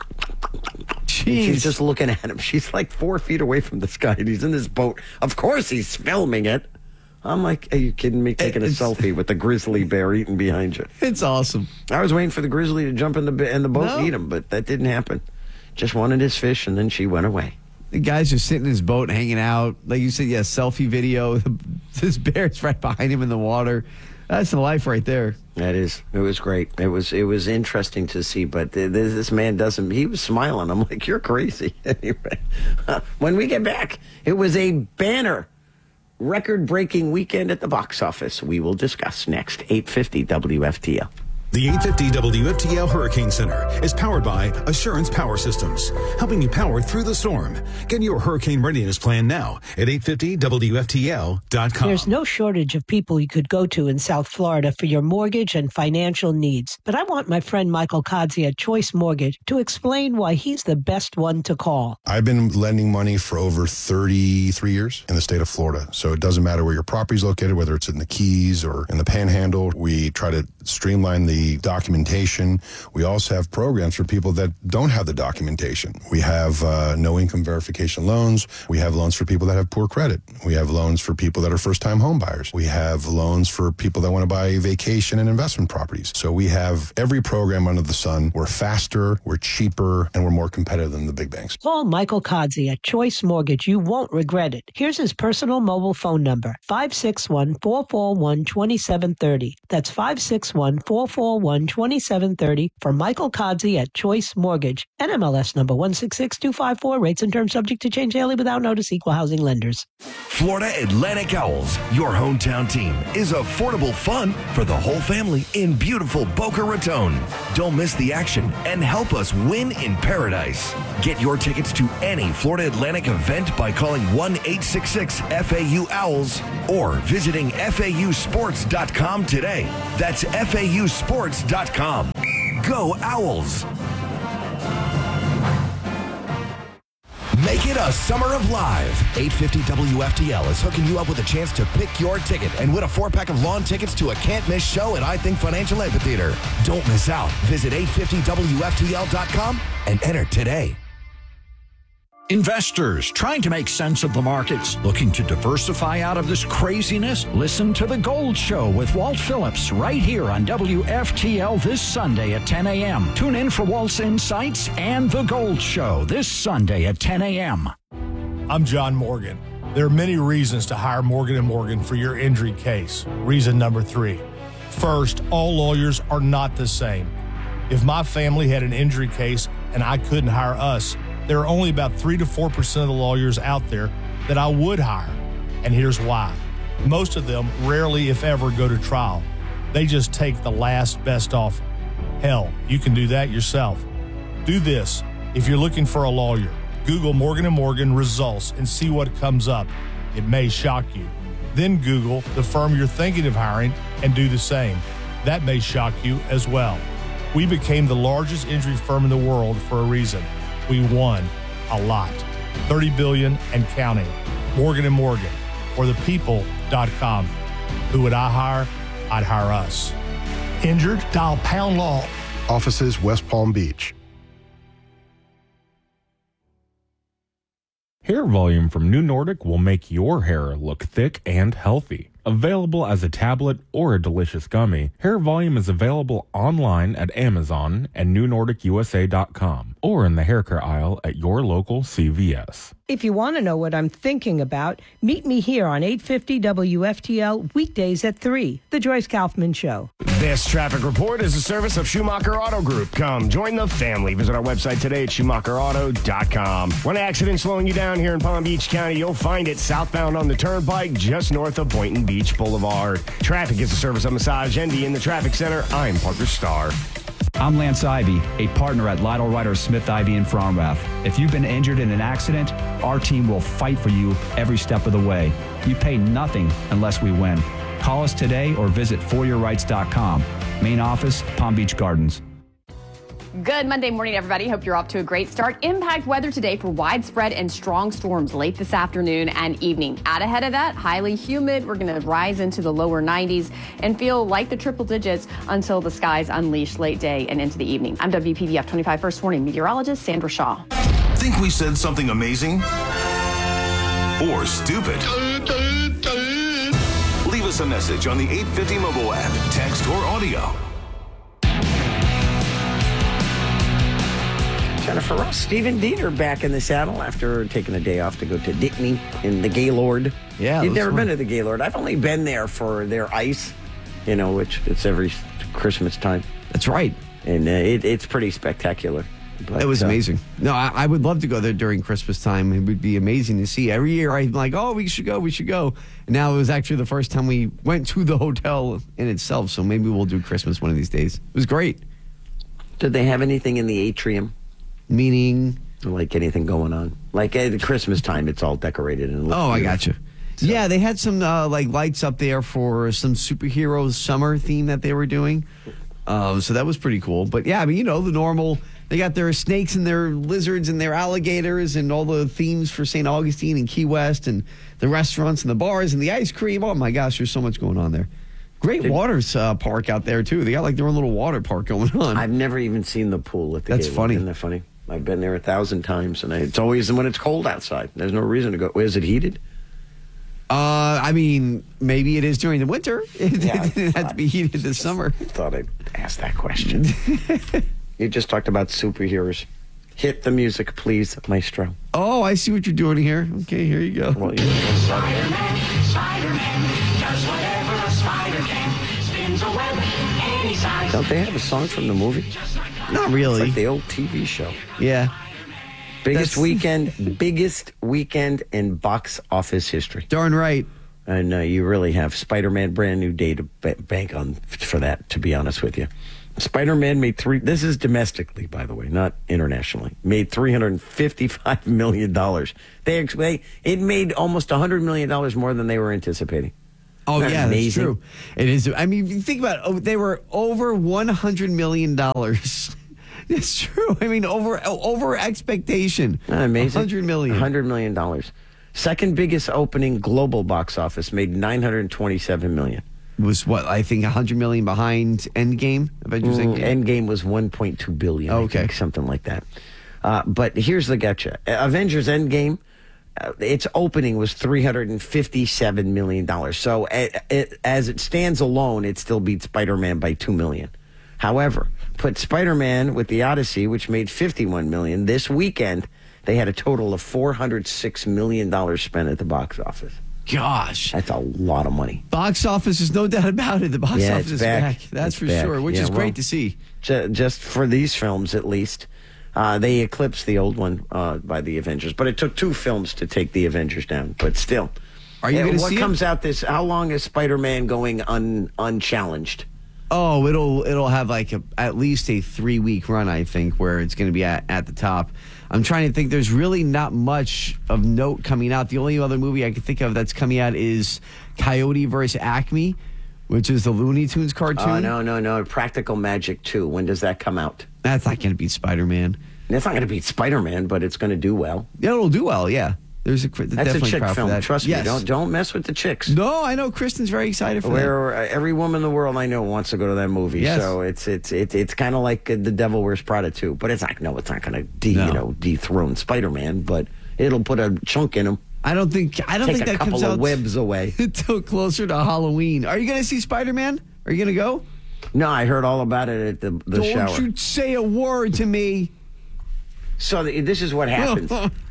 Jeez. She's just looking at him. She's like four feet away from this guy, and he's in this boat. Of course he's filming it. I'm like, are you kidding me? Taking a It's- selfie with the grizzly bear eating behind you. It's awesome. I was waiting for the grizzly to jump in the, in the boat No. and eat him, but that didn't happen. Just wanted his fish, and then she went away. The guy's just sitting in his boat hanging out. Like you said, yeah, selfie video. This bear's right behind him in the water. That's the life right there. That is. It was great. It was it was interesting to see, but th- this, this man doesn't, he was smiling. I'm like, you're crazy. Anyway, when we get back, it was a banner, record-breaking weekend at the box office. We will discuss next. eight fifty W F T L. The eight fifty W F T L Hurricane Center is powered by Assurance Power Systems, helping you power through the storm. Get your hurricane readiness plan now at eight fifty W F T L dot com. There's no shortage of people you could go to in South Florida for your mortgage and financial needs. But I want my friend Michael Kodzi at Choice Mortgage to explain why he's the best one to call. I've been lending money for over thirty-three years in the state of Florida. So it doesn't matter where your property is located, whether it's in the Keys or in the Panhandle. We try to streamline the documentation. We also have programs for people that don't have the documentation. We have uh, no income verification loans. We have loans for people that have poor credit. We have loans for people that are first-time home buyers. We have loans for people that want to buy vacation and investment properties. So we have every program under the sun. We're faster, we're cheaper, and we're more competitive than the big banks. Call Michael Kodzie at Choice Mortgage. You won't regret it. Here's his personal mobile phone number, five six one, four four one, two seven three zero. That's five six one, four four one, two seven three zero for Michael Kodzie at Choice Mortgage. N M L S number one six six two five four. Rates and terms subject to change daily without notice. Equal housing lenders. Florida Atlantic Owls, your hometown team, is affordable fun for the whole family in beautiful Boca Raton. Don't miss the action and help us win in paradise. Get your tickets to any Florida Atlantic event by calling one eight six six F A U Owls or visiting F A U sports dot com today. That's F A U sports dot com. Go Owls! Make it a summer of live. eight fifty W F T L is hooking you up with a chance to pick your ticket and win a four-pack of lawn tickets to a can't-miss show at I Think Financial Amphitheater. Don't miss out. Visit eight fifty W F T L dot com and enter today. Investors trying to make sense of the markets, looking to diversify out of this craziness? Listen to The Gold Show with Walt Phillips right here on W F T L this Sunday at ten a.m. Tune in for Walt's insights and The Gold Show this Sunday at ten a.m. I'm John Morgan. There are many reasons to hire Morgan and Morgan for your injury case. Reason number three. First, all lawyers are not the same. If my family had an injury case and I couldn't hire us, there are only about three to four percent of the lawyers out there that I would hire. And here's why. Most of them rarely, if ever, go to trial. They just take the last best offer. Hell, you can do that yourself. Do this. If you're looking for a lawyer, Google Morgan and Morgan results and see what comes up. It may shock you. Then Google the firm you're thinking of hiring and do the same. That may shock you as well. We became the largest injury firm in the world for a reason. We won a lot. thirty billion dollars and counting. Morgan and Morgan, or the people dot com. Who would I hire? I'd hire us. Injured? Dial Pound Law. Offices, West Palm Beach. Hair volume from New Nordic will make your hair look thick and healthy. Available as a tablet or a delicious gummy, Hair Volume is available online at Amazon and new nordic U S A dot com or in the hair care aisle at your local C V S. If you want to know what I'm thinking about, meet me here on eight fifty W F T L weekdays at three, The Joyce Kaufman Show. This traffic report is a service of Schumacher Auto Group. Come join the family. Visit our website today at schumacher auto dot com. One accident slowing you down here in Palm Beach County. You'll find it southbound on the Turnpike just north of Boynton Beach Boulevard. Traffic is a service of Massage Envy in the traffic center. I'm Parker Starr. I'm Lance Ivy, a partner at Lytle Ryder Smith Ivy in Fromrath. If you've been injured in an accident, our team will fight for you every step of the way. You pay nothing unless we win. Call us today or visit for your rights dot com. Main office, Palm Beach Gardens. Good Monday morning, everybody. Hope you're off to a great start. Impact weather today for widespread and strong storms late this afternoon and evening. Out ahead of that, highly humid. We're going to rise into the lower nineties and feel like the triple digits until the skies unleash late day and into the evening. I'm W P V F twenty-five First Warning meteorologist Sandra Shaw. Think we said something amazing? Or stupid? Leave us a message on the eight fifty mobile app, text or audio. Jennifer Ross, Stephen Dieter back in the saddle after taking a day off to go to Dickney in the Gaylord. Yeah, You've never fun. been to the Gaylord. I've only been there for their ice, you know, which it's every Christmas time. That's right. And uh, it, it's pretty spectacular. But, it was uh, amazing. No, I, I would love to go there during Christmas time. It would be amazing to see. Every year I'm like, oh, we should go, we should go. And now it was actually the first time we went to the hotel in itself, so maybe we'll do Christmas one of these days. It was great. Did they have anything in the atrium? Meaning? Like anything going on? Like at the Christmas time, it's all decorated. And Oh, I beautiful. got you. So. Yeah, they had some uh, like lights up there for some superhero summer theme that they were doing. Um, so that was pretty cool. But yeah, I mean, you know, the normal, they got their snakes and their lizards and their alligators and all the themes for Saint Augustine and Key West and the restaurants and the bars and the ice cream. Oh my gosh, there's so much going on there. Great waters uh, park out there, too. They got like their own little water park going on. I've never even seen the pool at the That's Gateway. funny. Isn't that funny? I've been there a thousand times, and I, it's always when it's cold outside. There's no reason to go. Is it heated? Uh, I mean, maybe it is during the winter. It Yeah, didn't have to be heated this summer. Thought I'd ask that question. You just talked about superheroes. Hit the music, please, maestro. Oh, I see what you're doing here. Okay, here you go. Well, you Spider-Man, Spider-Man, does whatever a spider can. Spins a web any size. Don't they have a song from the movie? Not really. It's like the old T V show. Yeah. Biggest That's- weekend, biggest weekend in box office history. Darn right. And uh, you really have Spider-Man brand new day to ba- bank on for that, to be honest with you. Spider-Man made three, this is domestically, by the way, not internationally, made three hundred fifty-five million dollars. They, ex- they It made almost one hundred million dollars more than they were anticipating. Oh, Isn't that yeah, amazing? that's true. It is. I mean, if you think about it, oh, they were over one hundred million dollars. It's true. I mean, over over expectation. Isn't that amazing? one hundred million dollars. one hundred million dollars. Second biggest opening global box office made nine hundred twenty-seven million dollars. Was what, I think one hundred million dollars behind Endgame? Avengers Mm, Endgame? Endgame was one point two billion dollars, Okay. I think, something like that. Uh, but here's the gotcha. Avengers Endgame, uh, its opening was three hundred fifty-seven million dollars. So uh, it, as it stands alone, it still beats Spider-Man by two million dollars. However, put Spider-Man with the Odyssey, which made fifty-one million dollars, this weekend, they had a total of four hundred six million dollars spent at the box office. Gosh. That's a lot of money. Box office, is no doubt about it. The box Yeah, office it's is back. back. That's It's for back. sure, which Yeah, is well, great to see. ju- Just for these films, at least. Uh, they eclipsed the old one uh, by the Avengers, but it took two films to take the Avengers down. But still, Are you Uh, going to what see comes it? out this? How long is Spider-Man going un, unchallenged? Oh, it'll it'll have like a, at least a three week run, I think, where it's going to be at, at the top. I'm trying to think. There's really not much of note coming out. The only other movie I can think of that's coming out is Coyote versus Acme, which is the Looney Tunes cartoon. Oh, no, no, no. Practical Magic two. When does that come out? That's not going to beat Spider-Man. It's not going to beat Spider-Man, but it's going to do well. Yeah, it'll do well. Yeah, there's a cr- That's a definitely chick crowd for film. that. Trust Yes. me. Don't don't mess with the chicks. No, I know Kristen's very excited for that. Where uh, every woman in the world I know wants to go to that movie. Yes. So it's it's it's it's kind of like uh, The Devil Wears Prada two, but it's like no, it's not going to de- No. you know dethrone Spider-Man, but it'll put a chunk in him. I don't think I don't Take think a that couple comes of out webs away. until closer to Halloween. Are you going to see Spider-Man? Are you going to go? No, I heard all about it at the the Don't shower. you say a word to me. So the, this is what happens.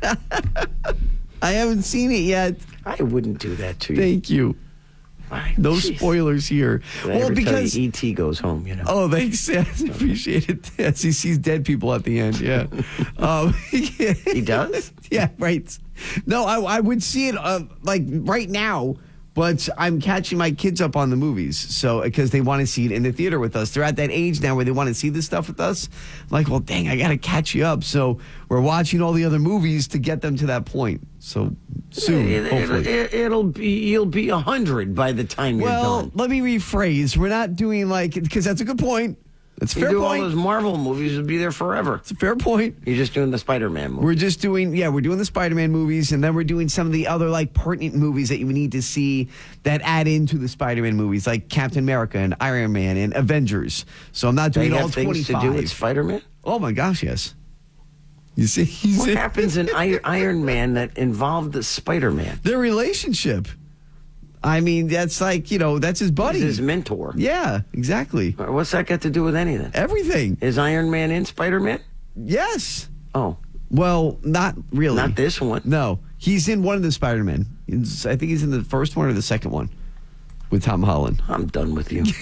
I haven't seen it yet. I wouldn't do that to you. Thank you. Why? No Jeez. spoilers here. Did I well, ever tell because you E T goes home, you know. oh, thanks. I appreciate it. As he sees dead people at the end. Yeah. um, He does? Yeah. Right. No, I, I would see it uh, like right now. But I'm catching my kids up on the movies, so because they want to see it in the theater with us. They're at that age now where they want to see this stuff with us. I'm like, well, dang, I got to catch you up. So we're watching all the other movies to get them to that point. So soon, It, hopefully. it, it'll be you'll be a hundred by the time you're well, done. let me rephrase. We're not doing like because that's a good point. That's a You fair do point. all those Marvel movies, you'll be there forever. It's a fair point. You're just doing the Spider-Man movie. We're just doing, yeah, we're doing the Spider-Man movies, and then we're doing some of the other like pertinent movies that you need to see that add into the Spider-Man movies, like Captain America and Iron Man and Avengers. So I'm not They doing have all things twenty-five. to do with Spider-Man? Oh my gosh, yes. You see, you What see? happens in I- Iron Man that involved the Spider-Man? Their relationship. I mean, that's like, you know, that's his buddy. He's his mentor. Yeah, exactly. What's that got to do with anything? Everything. Is Iron Man in Spider-Man? Yes. Oh. Well, not really. Not this one. No. He's in one of the Spider-Man. He's- I think he's in the first one or the second one with Tom Holland. I'm done with you.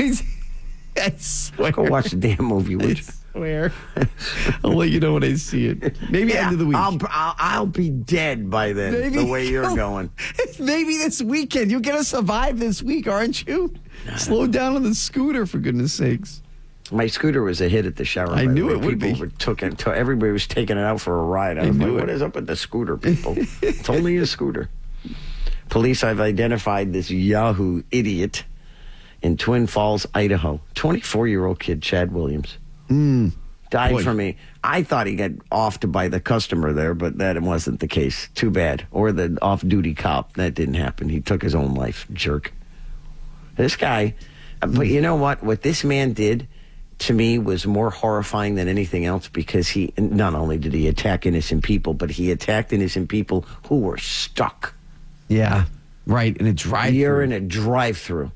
I swear. Go watch the damn movie, would you? Swear. I'll let you know when I see it. Maybe Yeah, end of the week. I'll, I'll, I'll be dead by then, Maybe the way you're you'll- going. Maybe this weekend. You're going to survive this week, aren't you? Slow down on the scooter, for goodness sakes. My scooter was a hit at the shower. I by the knew way. it would people be. Were took it, to, everybody was taking it out for a ride. I, I was knew like, it. what is up with the scooter, people? It's only a scooter. Police have identified this Yahoo idiot in Twin Falls, Idaho. twenty-four-year-old kid, Chad Williams. Mm. Died Boy. from me. I thought he got offed by the customer there, but that wasn't the case. Too bad. Or the off-duty cop. That didn't happen. He took his own life, jerk. This guy, But you know what? What this man did to me was more horrifying than anything else, because he not only did he attack innocent people, but he attacked innocent people who were stuck. Yeah, right, in a drive-thru. You're in a drive-thru.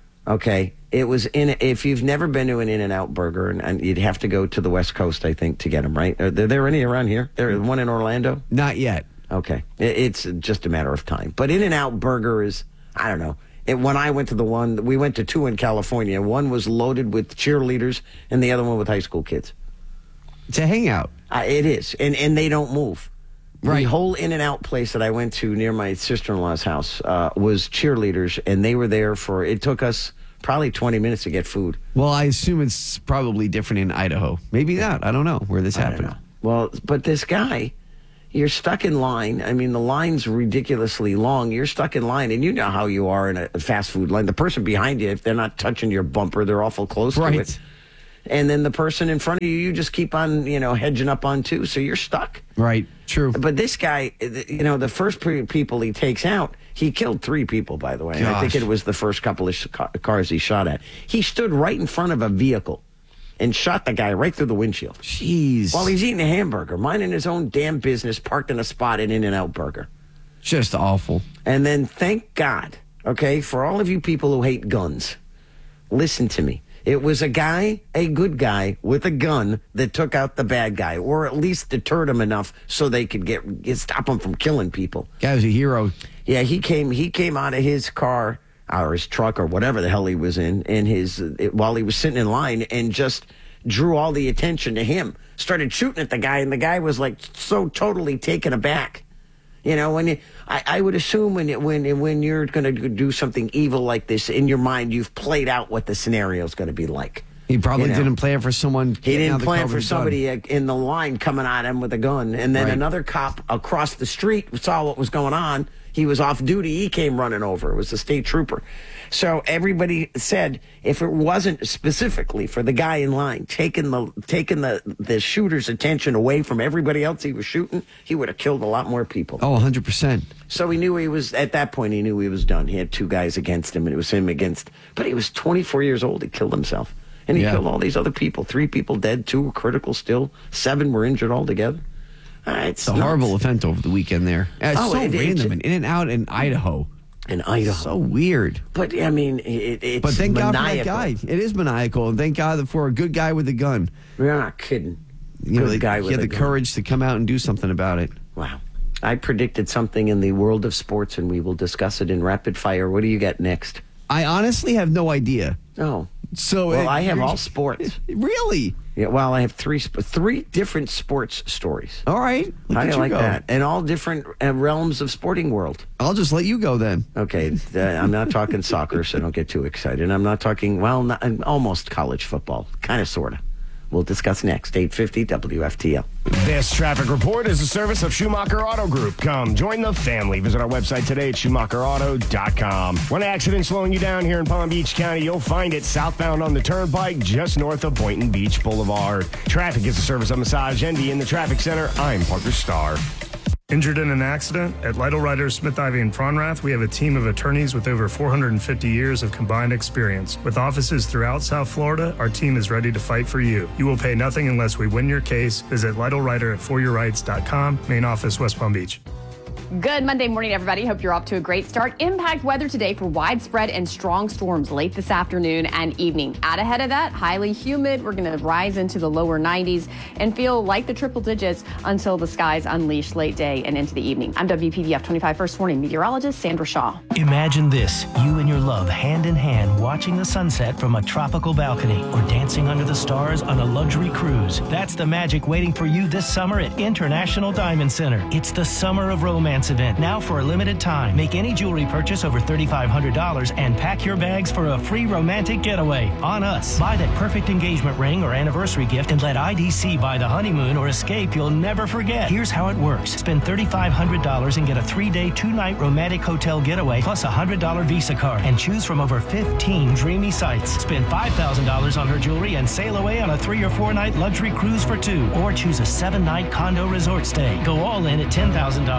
Okay, it was in. If you've never been to an In-N-Out Burger, and, and you'd have to go to the West Coast, I think, to get them. Right? Are there, there any around here? There one in Orlando? Not yet. Okay, it, it's just a matter of time. But In-N-Out Burger is, I don't know. It, when I went to the one, we went to two in California. One was loaded with cheerleaders, and the other one with high school kids. It's a hangout. Uh, it is, and and they don't move. Right. The whole In-N-Out place that I went to near my sister-in-law's house uh, was cheerleaders, and they were there for. It took us probably twenty minutes to get food. Well, I assume it's probably different in Idaho. Maybe not. I don't know where this I don't happened. know. Well, but this guy. You're stuck in line. I mean, the line's ridiculously long. You're stuck in line, and you know how you are in a fast food line. The person behind you, if they're not touching your bumper, they're awful close Right. to it. And then the person in front of you, you just keep on, you know, hedging up on too. So you're stuck. Right. True. But this guy, you know, the first pre- people he takes out, he killed three people, by the way. I think Gosh. it was the first couple of sh- cars he shot at. He stood right in front of a vehicle and shot the guy right through the windshield. Jeez. While he's eating a hamburger, minding his own damn business, parked in a spot at In-N-Out Burger. Just awful. And then thank God, okay, for all of you people who hate guns, listen to me. It was a guy, a good guy, with a gun that took out the bad guy, or at least deterred him enough so they could get, get stop him from killing people. Guy was a hero. Yeah, he came. He came out of his car or his truck or whatever the hell he was in, in his it, while he was sitting in line, and just drew all the attention to him. Started shooting at the guy, and the guy was like so totally taken aback. You know, when you, I, I would assume when it, when when you're going to do something evil like this, in your mind, you've played out what the scenario is going to be like. He probably You know? didn't plan for someone. He getting out of didn't the plan car for with a gun. somebody uh, in the line coming at him with a gun. And then Right. another cop across the street saw what was going on. He was off duty. He came running over. It was the state trooper. So everybody said if it wasn't specifically for the guy in line taking the taking the, the shooter's attention away from everybody else he was shooting, he would have killed a lot more people. Oh, one hundred percent. So he knew he was, at that point, he knew he was done. He had two guys against him, and it was him against, but he was twenty-four years old. He killed himself. And he Yeah. killed all these other people. Three people dead, two were critical still, seven were injured altogether. Uh, it's It's a nuts. horrible event over the weekend there. Uh, It's Oh, so it- it- random and in and out in Idaho. In Idaho. So weird. But, I mean, it, it's But thank God for that maniacal. guy. It is maniacal. And thank God for a good guy with a gun. You're not kidding. You know, Good they- guy he with had a the gun. courage to come out and do something about it. Wow. I predicted something in the world of sports, and we will discuss it in rapid fire. What do you got next? I honestly have no idea. Oh. So Well, uh, I have you're- all sports. Really? Yeah, well, I have three sp- three different sports stories. All right. Look How at do you you like go. that? And all different uh, realms of sporting world. I'll just let you go then. Okay, uh, I'm not talking soccer, so don't get too excited. I'm not talking, well, not, uh, almost college football. Kind of, sort of. We'll discuss next. eight fifty W F T L. This traffic report is a service of Schumacher Auto Group. Come join the family. Visit our website today at Schumacher Auto dot com. One accident slowing you down here in Palm Beach County. You'll find it southbound on the Turnpike, just north of Boynton Beach Boulevard. Traffic is a service of Massage Envy in the traffic center. I'm Parker Starr. Injured in an accident? At Lytle Writers, Smith, Ivy, and Fronrath, we have a team of attorneys with over four hundred fifty years of combined experience. With offices throughout South Florida, our team is ready to fight for you. You will pay nothing unless we win your case. Visit Lytle Writer at for your rights dot com, main office, West Palm Beach. Good Monday morning, everybody. Hope you're off to a great start. Impact weather today for widespread and strong storms late this afternoon and evening. Out ahead of that, highly humid. We're going to rise into the lower nineties and feel like the triple digits until the skies unleash late day and into the evening. I'm W P V F twenty-five First Warning meteorologist Sandra Shaw. Imagine this, you and your love hand in hand watching the sunset from a tropical balcony or dancing under the stars on a luxury cruise. That's the magic waiting for you this summer at International Diamond Center. It's the Summer of Romance event, now for a limited time. Make any jewelry purchase over thirty-five hundred dollars and pack your bags for a free romantic getaway on us. Buy that perfect engagement ring or anniversary gift and let I D C buy the honeymoon or escape you'll never forget. Here's how it works. Spend thirty-five hundred dollars and get a three-day, two-night romantic hotel getaway plus a one hundred dollars Visa card and choose from over fifteen dreamy sites. Spend five thousand dollars on her jewelry and sail away on a three or four-night luxury cruise for two, or choose a seven-night condo resort stay. Go all in at ten thousand dollars and enjoy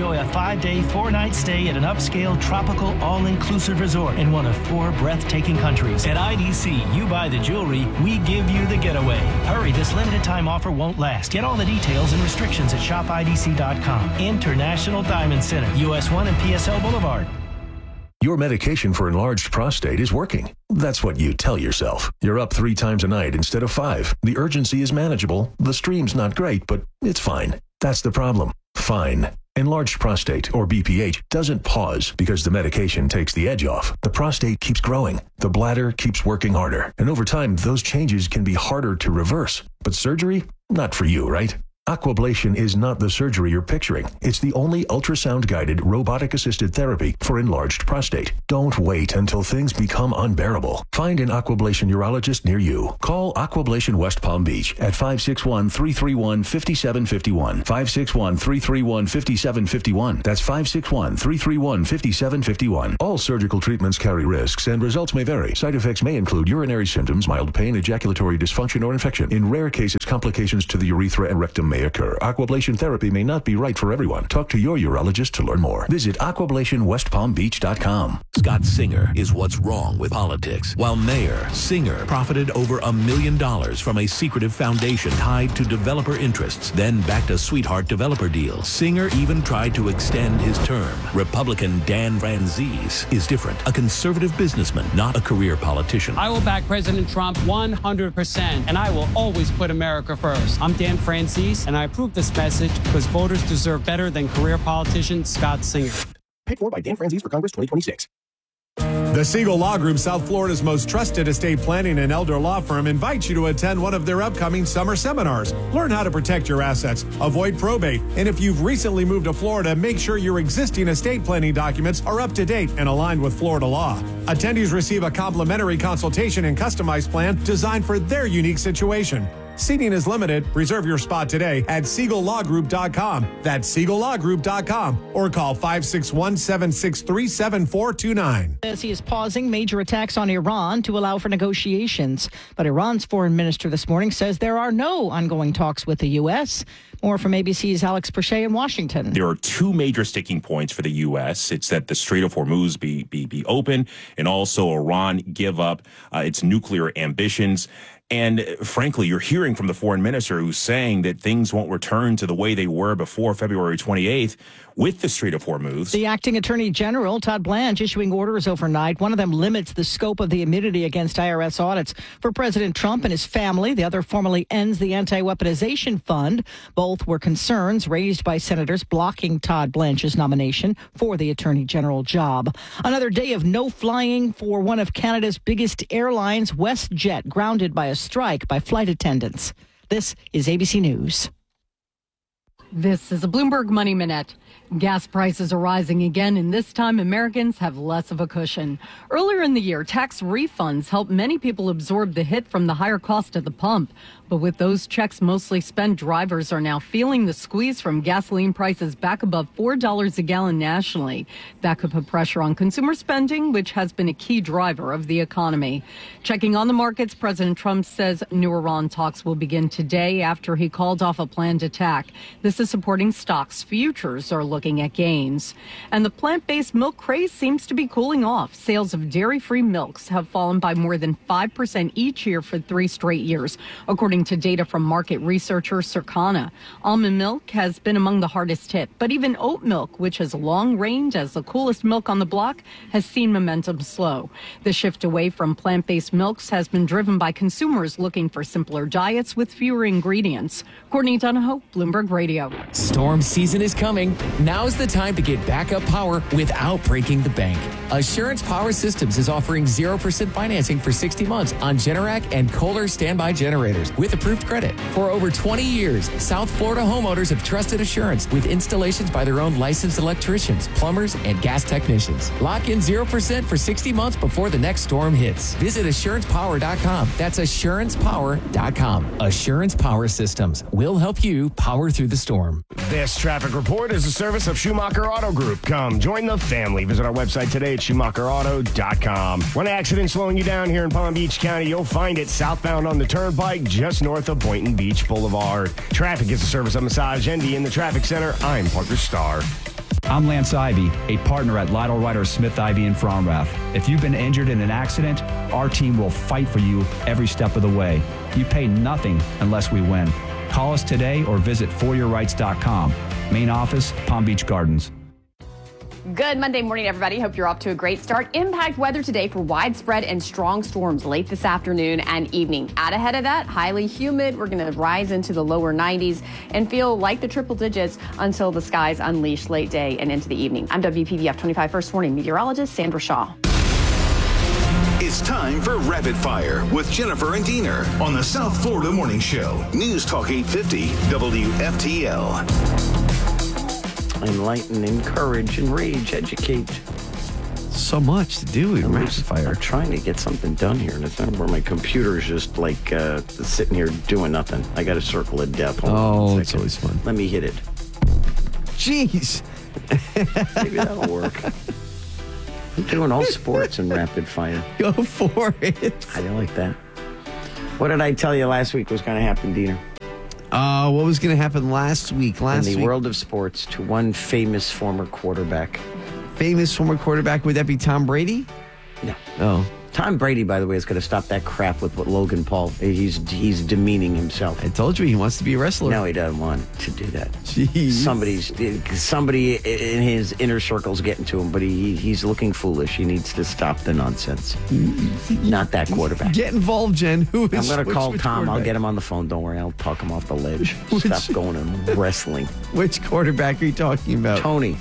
enjoy a five-day, four-night stay at an upscale, tropical, all-inclusive resort in one of four breathtaking countries. At I D C, you buy the jewelry, we give you the getaway. Hurry, this limited time offer won't last. Get all the details and restrictions at shop I D C dot com. International Diamond Center, U S one and P S L Boulevard. Your medication for enlarged prostate is working. That's what you tell yourself. You're up three times a night instead of five. The urgency is manageable. The stream's not great, but it's fine. That's the problem. Fine. Enlarged prostate, or B P H, doesn't pause because the medication takes the edge off. The prostate keeps growing. The bladder keeps working harder. And over time, those changes can be harder to reverse. But surgery? Not for you, right? Aquablation is not the surgery you're picturing. It's the only ultrasound-guided, robotic-assisted therapy for enlarged prostate. Don't wait until things become unbearable. Find an Aquablation urologist near you. Call Aquablation West Palm Beach at five six one, three three one, five seven five one. five six one, three three one, five seven five one. That's five six one, three three one, five seven five one. All surgical treatments carry risks, and results may vary. Side effects may include urinary symptoms, mild pain, ejaculatory dysfunction, or infection. In rare cases, complications to the urethra and rectum may occur. Aquablation therapy may not be right for everyone. Talk to your urologist to learn more. Visit aquablation west palm beach dot com. Scott Singer is what's wrong with politics. While mayor, Singer profited over a million dollars from a secretive foundation tied to developer interests, then backed a sweetheart developer deal. Singer even tried to extend his term. Republican Dan Franzese is different. A conservative businessman, not a career politician. I will back President Trump one hundred percent, and I will always put America first. I'm Dan Franzese, and I approve this message because voters deserve better than career politician Scott Singer. Paid for by Dan Franzese for Congress twenty twenty-six. The Siegel Law Group, South Florida's most trusted estate planning and elder law firm, invites you to attend one of their upcoming summer seminars. Learn how to protect your assets, avoid probate, and if you've recently moved to Florida, make sure your existing estate planning documents are up to date and aligned with Florida law. Attendees receive a complimentary consultation and customized plan designed for their unique situation. Seating is limited. Reserve your spot today at siegel law group dot com. That's siegel law group dot com or call five six one, seven six three, seven four two nine. Says he is pausing major attacks on Iran to allow for negotiations. But Iran's foreign minister this morning says there are no ongoing talks with the U S. More from A B C's Alex Perche in Washington. There are two major sticking points for the U S. It's that the Strait of Hormuz be be, be open, and also Iran give up uh, its nuclear ambitions. And frankly, you're hearing from the foreign minister who's saying that things won't return to the way they were before February twenty-eighth with the Strait of Hormuz. The acting attorney general, Todd Blanche, issuing orders overnight. One of them limits the scope of the immunity against I R S audits for President Trump and his family. The other formally ends the anti-weaponization fund. Both were concerns raised by senators blocking Todd Blanche's nomination for the attorney general job. Another day of no flying for one of Canada's biggest airlines, WestJet, grounded by a strike by flight attendants. This is A B C News. This is a Bloomberg Money Minute. Gas prices are rising again, and this time Americans have less of a cushion. Earlier in the year, tax refunds helped many people absorb the hit from the higher cost at the pump. But with those checks mostly spent, drivers are now feeling the squeeze from gasoline prices back above four dollars a gallon nationally. That could put pressure on consumer spending, which has been a key driver of the economy. Checking on the markets, President Trump says new Iran talks will begin today after he called off a planned attack. This is supporting stocks. Futures are looking at gains. And the plant-based milk craze seems to be cooling off. Sales of dairy-free milks have fallen by more than five percent each year for three straight years, according to data from market researcher Circana. Almond milk has been among the hardest hit, but even oat milk, which has long reigned as the coolest milk on the block, has seen momentum slow. The shift away from plant-based milks has been driven by consumers looking for simpler diets with fewer ingredients. Courtney Donahoe, Bloomberg Radio. Storm season is coming. Now's the time to get backup power without breaking the bank. Assurance Power Systems is offering zero percent financing for sixty months on Generac and Kohler standby generators with approved credit. For over twenty years, South Florida homeowners have trusted Assurance with installations by their own licensed electricians, plumbers, and gas technicians. Lock in zero percent for sixty months before the next storm hits. Visit assurance power dot com. That's assurance power dot com. Assurance Power Systems will help you power through the storm. This traffic report is a service of Schumacher Auto Group. Come join the family. Visit our website today at schumacher auto dot com. One accident slowing you down here in Palm Beach County. You'll find it southbound on the turnpike just north of Boynton Beach Boulevard. Traffic is a service of Massage Envy in the traffic center. I'm Parker Starr. I'm Lance Ivy, a partner at Lytle Ryder Smith Ivy in Fromrath. If you've been injured in an accident, our team will fight for you every step of the way. You pay nothing unless we win. Call us today or visit for your rights dot com. Main office, Palm Beach Gardens. Good Monday morning, everybody. Hope you're off to a great start. Impact weather today for widespread and strong storms late this afternoon and evening. Out ahead of that, highly humid. We're going to rise into the lower nineties and feel like the triple digits until the skies unleash late day and into the evening. I'm W P B F twenty-five First Warning meteorologist Sandra Shaw. It's time for Rapid Fire with Jennifer and Diener on the South Florida Morning Show. News Talk eight fifty W F T L. Enlighten, encourage, enrage, educate. So much to do in Rapid Fire. I'm trying to get something done here, and it's not where my computer's just like uh, sitting here doing nothing. I got a circle of death. Hold oh, it's always fun. Let me hit it. Jeez. Maybe that'll work. I'm doing all sports in Rapid Fire. Go for it. I don't like that. What did I tell you last week was going to happen, Diener? Uh, what was going to happen last week? Last in the week? world of sports, to one famous former quarterback. Famous former quarterback? Would that be Tom Brady? No. Oh. Tom Brady, by the way, is going to stop that crap with what Logan Paul. He's he's demeaning himself. I told you he wants to be a wrestler. No, he doesn't want to do that. Jeez. Somebody's somebody in his inner circle's getting to him, but he he's looking foolish. He needs to stop the nonsense. Not that quarterback. Get involved, Jen. Who is? I'm going to call which, Tom. which I'll get him on the phone. Don't worry. I'll talk him off the ledge. Which, Stop going and wrestling. Which quarterback are you talking about? Tony.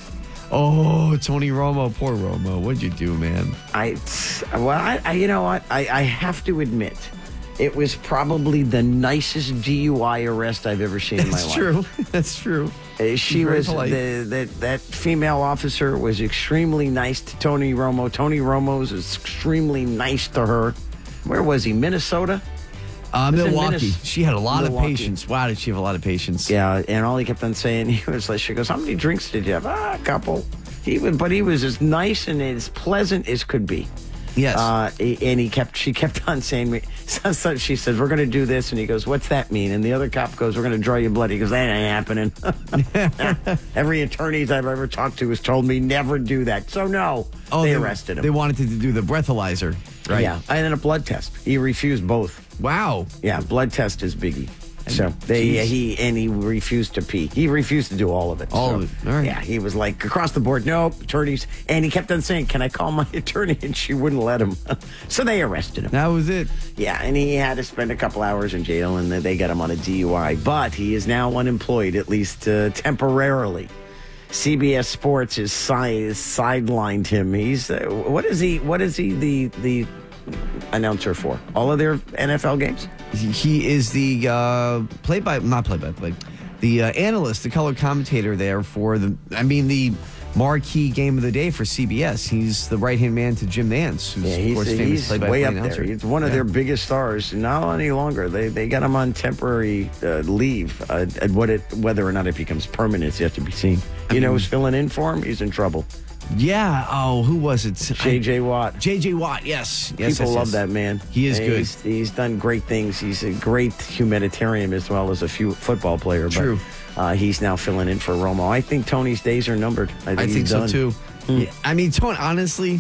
Oh, Tony Romo. Poor Romo. What'd you do, man? I, well, I, I you know what? I, I have to admit, it was probably the nicest D U I arrest I've ever seen in my That's life. true. That's true. Uh, she Very was polite. the, that that female officer was extremely nice to Tony Romo. Tony Romo's is extremely nice to her. Where was he? Minnesota. Uh, It was in Milwaukee. Minnes- She had a lot Milwaukee. of patience. Wow, did she have a lot of patience? Yeah, and all he kept on saying, he was like, she goes, "How many drinks did you have?" Ah, a couple. He would, but he was as nice and as pleasant as could be. Yes. Uh, and he kept, she kept on saying, so, so she says, "We're going to do this," and he goes, "What's that mean?" And the other cop goes, "We're going to draw you blood." He goes, "That ain't happening." Every attorney I've ever talked to has told me never do that. So no, Oh, they, arrested him. They wanted to do the breathalyzer, right? Yeah, and then a blood test. He refused both. Wow. Yeah, blood test is biggie. So they uh, he and he refused to pee. He refused to do all of it. All So, of it. All right. Yeah, he was like across the board. Nope, attorneys. And he kept on saying, "Can I call my attorney?" And she wouldn't let him. So they arrested him. That was it. Yeah, and he had to spend a couple hours in jail, and then they got him on a D U I. But he is now unemployed, at least uh, temporarily. C B S Sports has si- sidelined him. He's uh, what is he? What is he? The the announcer for all of their N F L games? He, he is the uh, play by not play by play, the uh, analyst, the color commentator there for the. I mean the marquee game of the day for C B S. He's the right hand man to Jim Nance, who's Yeah, of he's, course famous he's play by way play up announcer. there. He's one of Yeah. their biggest stars. Not any longer. They they got him on temporary uh, leave. Uh, and what it whether or not it becomes permanent is yet to be seen. You know who's filling in for him? He's in trouble. Yeah. Oh, who was it? J J Watt. J J Watt. Yes. yes People yes, love yes. that man. He is And good. He's, he's done great things. He's a great humanitarian as well as a few football player. True. But uh, he's now filling in for Romo. I think Tony's days are numbered. I think, I think he's so done. too. Hmm. Yeah, I mean, Tony, honestly,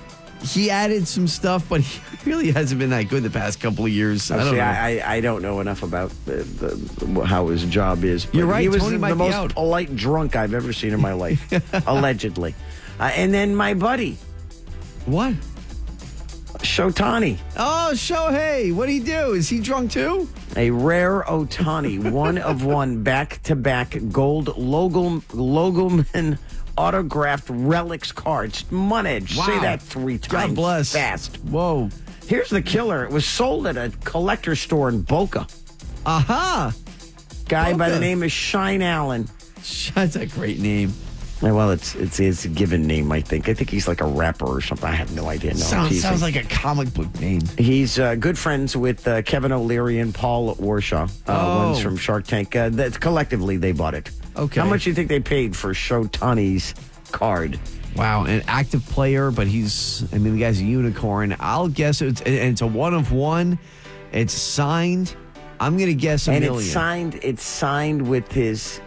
he added some stuff, but he really hasn't been that good the past couple of years. I don't See, know. I, I, I don't know enough about the, the, how his job is. But You're right, He was Tony the, might the be most out. polite drunk I've ever seen in my life, allegedly. Uh, and then my buddy, what? Shotani, Oh, Shohei, what did he do? Is he drunk too? a rare Otani, one of one back-to-back gold logo logoman autographed relics cards. Monage, say Wow. that three times. God bless. Fast. Whoa. Here's the killer. It was sold at a collector store in Boca. Aha. Guy by the Boca. name of Shine Allen. That's a great name. Yeah, well, it's it's it's a given name, I think. I think he's like a rapper or something. I have no idea. No, I'm sounds, teasing. sounds like a comic book name. He's uh, good friends with uh, Kevin O'Leary and Paul Warshaw. Uh, Oh. One's from Shark Tank. Uh, that collectively, they bought it. Okay. How much do you think they paid for Shotani's card? Wow, an active player, but he's, I mean, the guy's a unicorn. I'll guess it's, and it's a one of one. It's signed. I'm going to guess a and million. it's signed. It's signed with his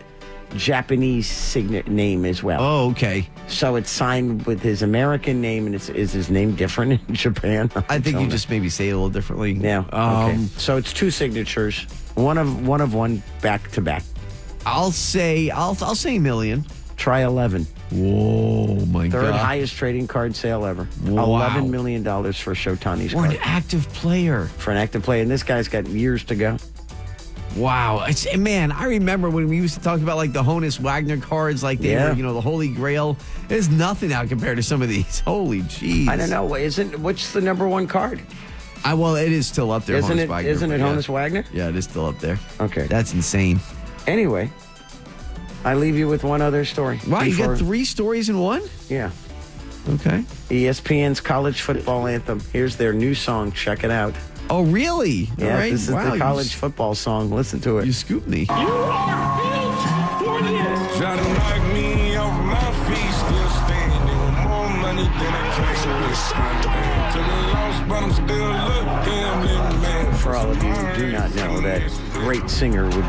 Japanese signet name as well. Oh, okay. So it's signed with his American name, and it's, is his name different in Japan? I think you just maybe say it a little differently. Yeah. Um, okay. So it's two signatures, one of one of one back to back. I'll say I'll I'll say a million. Try eleven. Whoa, my Third God. highest trading card sale ever. Wow. Eleven million dollars for Shotani's For card. an active player. For an active player, and this guy's got years to go. Wow. It's, man, I remember when we used to talk about like the Honus Wagner cards, like they Yeah. were, you know, the Holy Grail. There's nothing out compared to some of these. Holy jeez. I don't know. Isn't what's the number one card? I, well, it is still up there, Isn't Honus it? Wagner. Isn't it yeah. Honus Wagner? Yeah, it is still up there. Okay. That's insane. Anyway, I leave you with one other story. Wow, you before- got three stories in one? Yeah. Okay. E S P N's college football anthem. Here's their new song. Check it out. Oh, really? Yeah, All right. this is Wow, the you college s- football song. Listen to it. You scooped me. You are built for this. Try to knock me off my feet, still standing with more money than I cash with Sunday. Till I lost, but I'm still looking, man. For all of you who do not know, that great singer would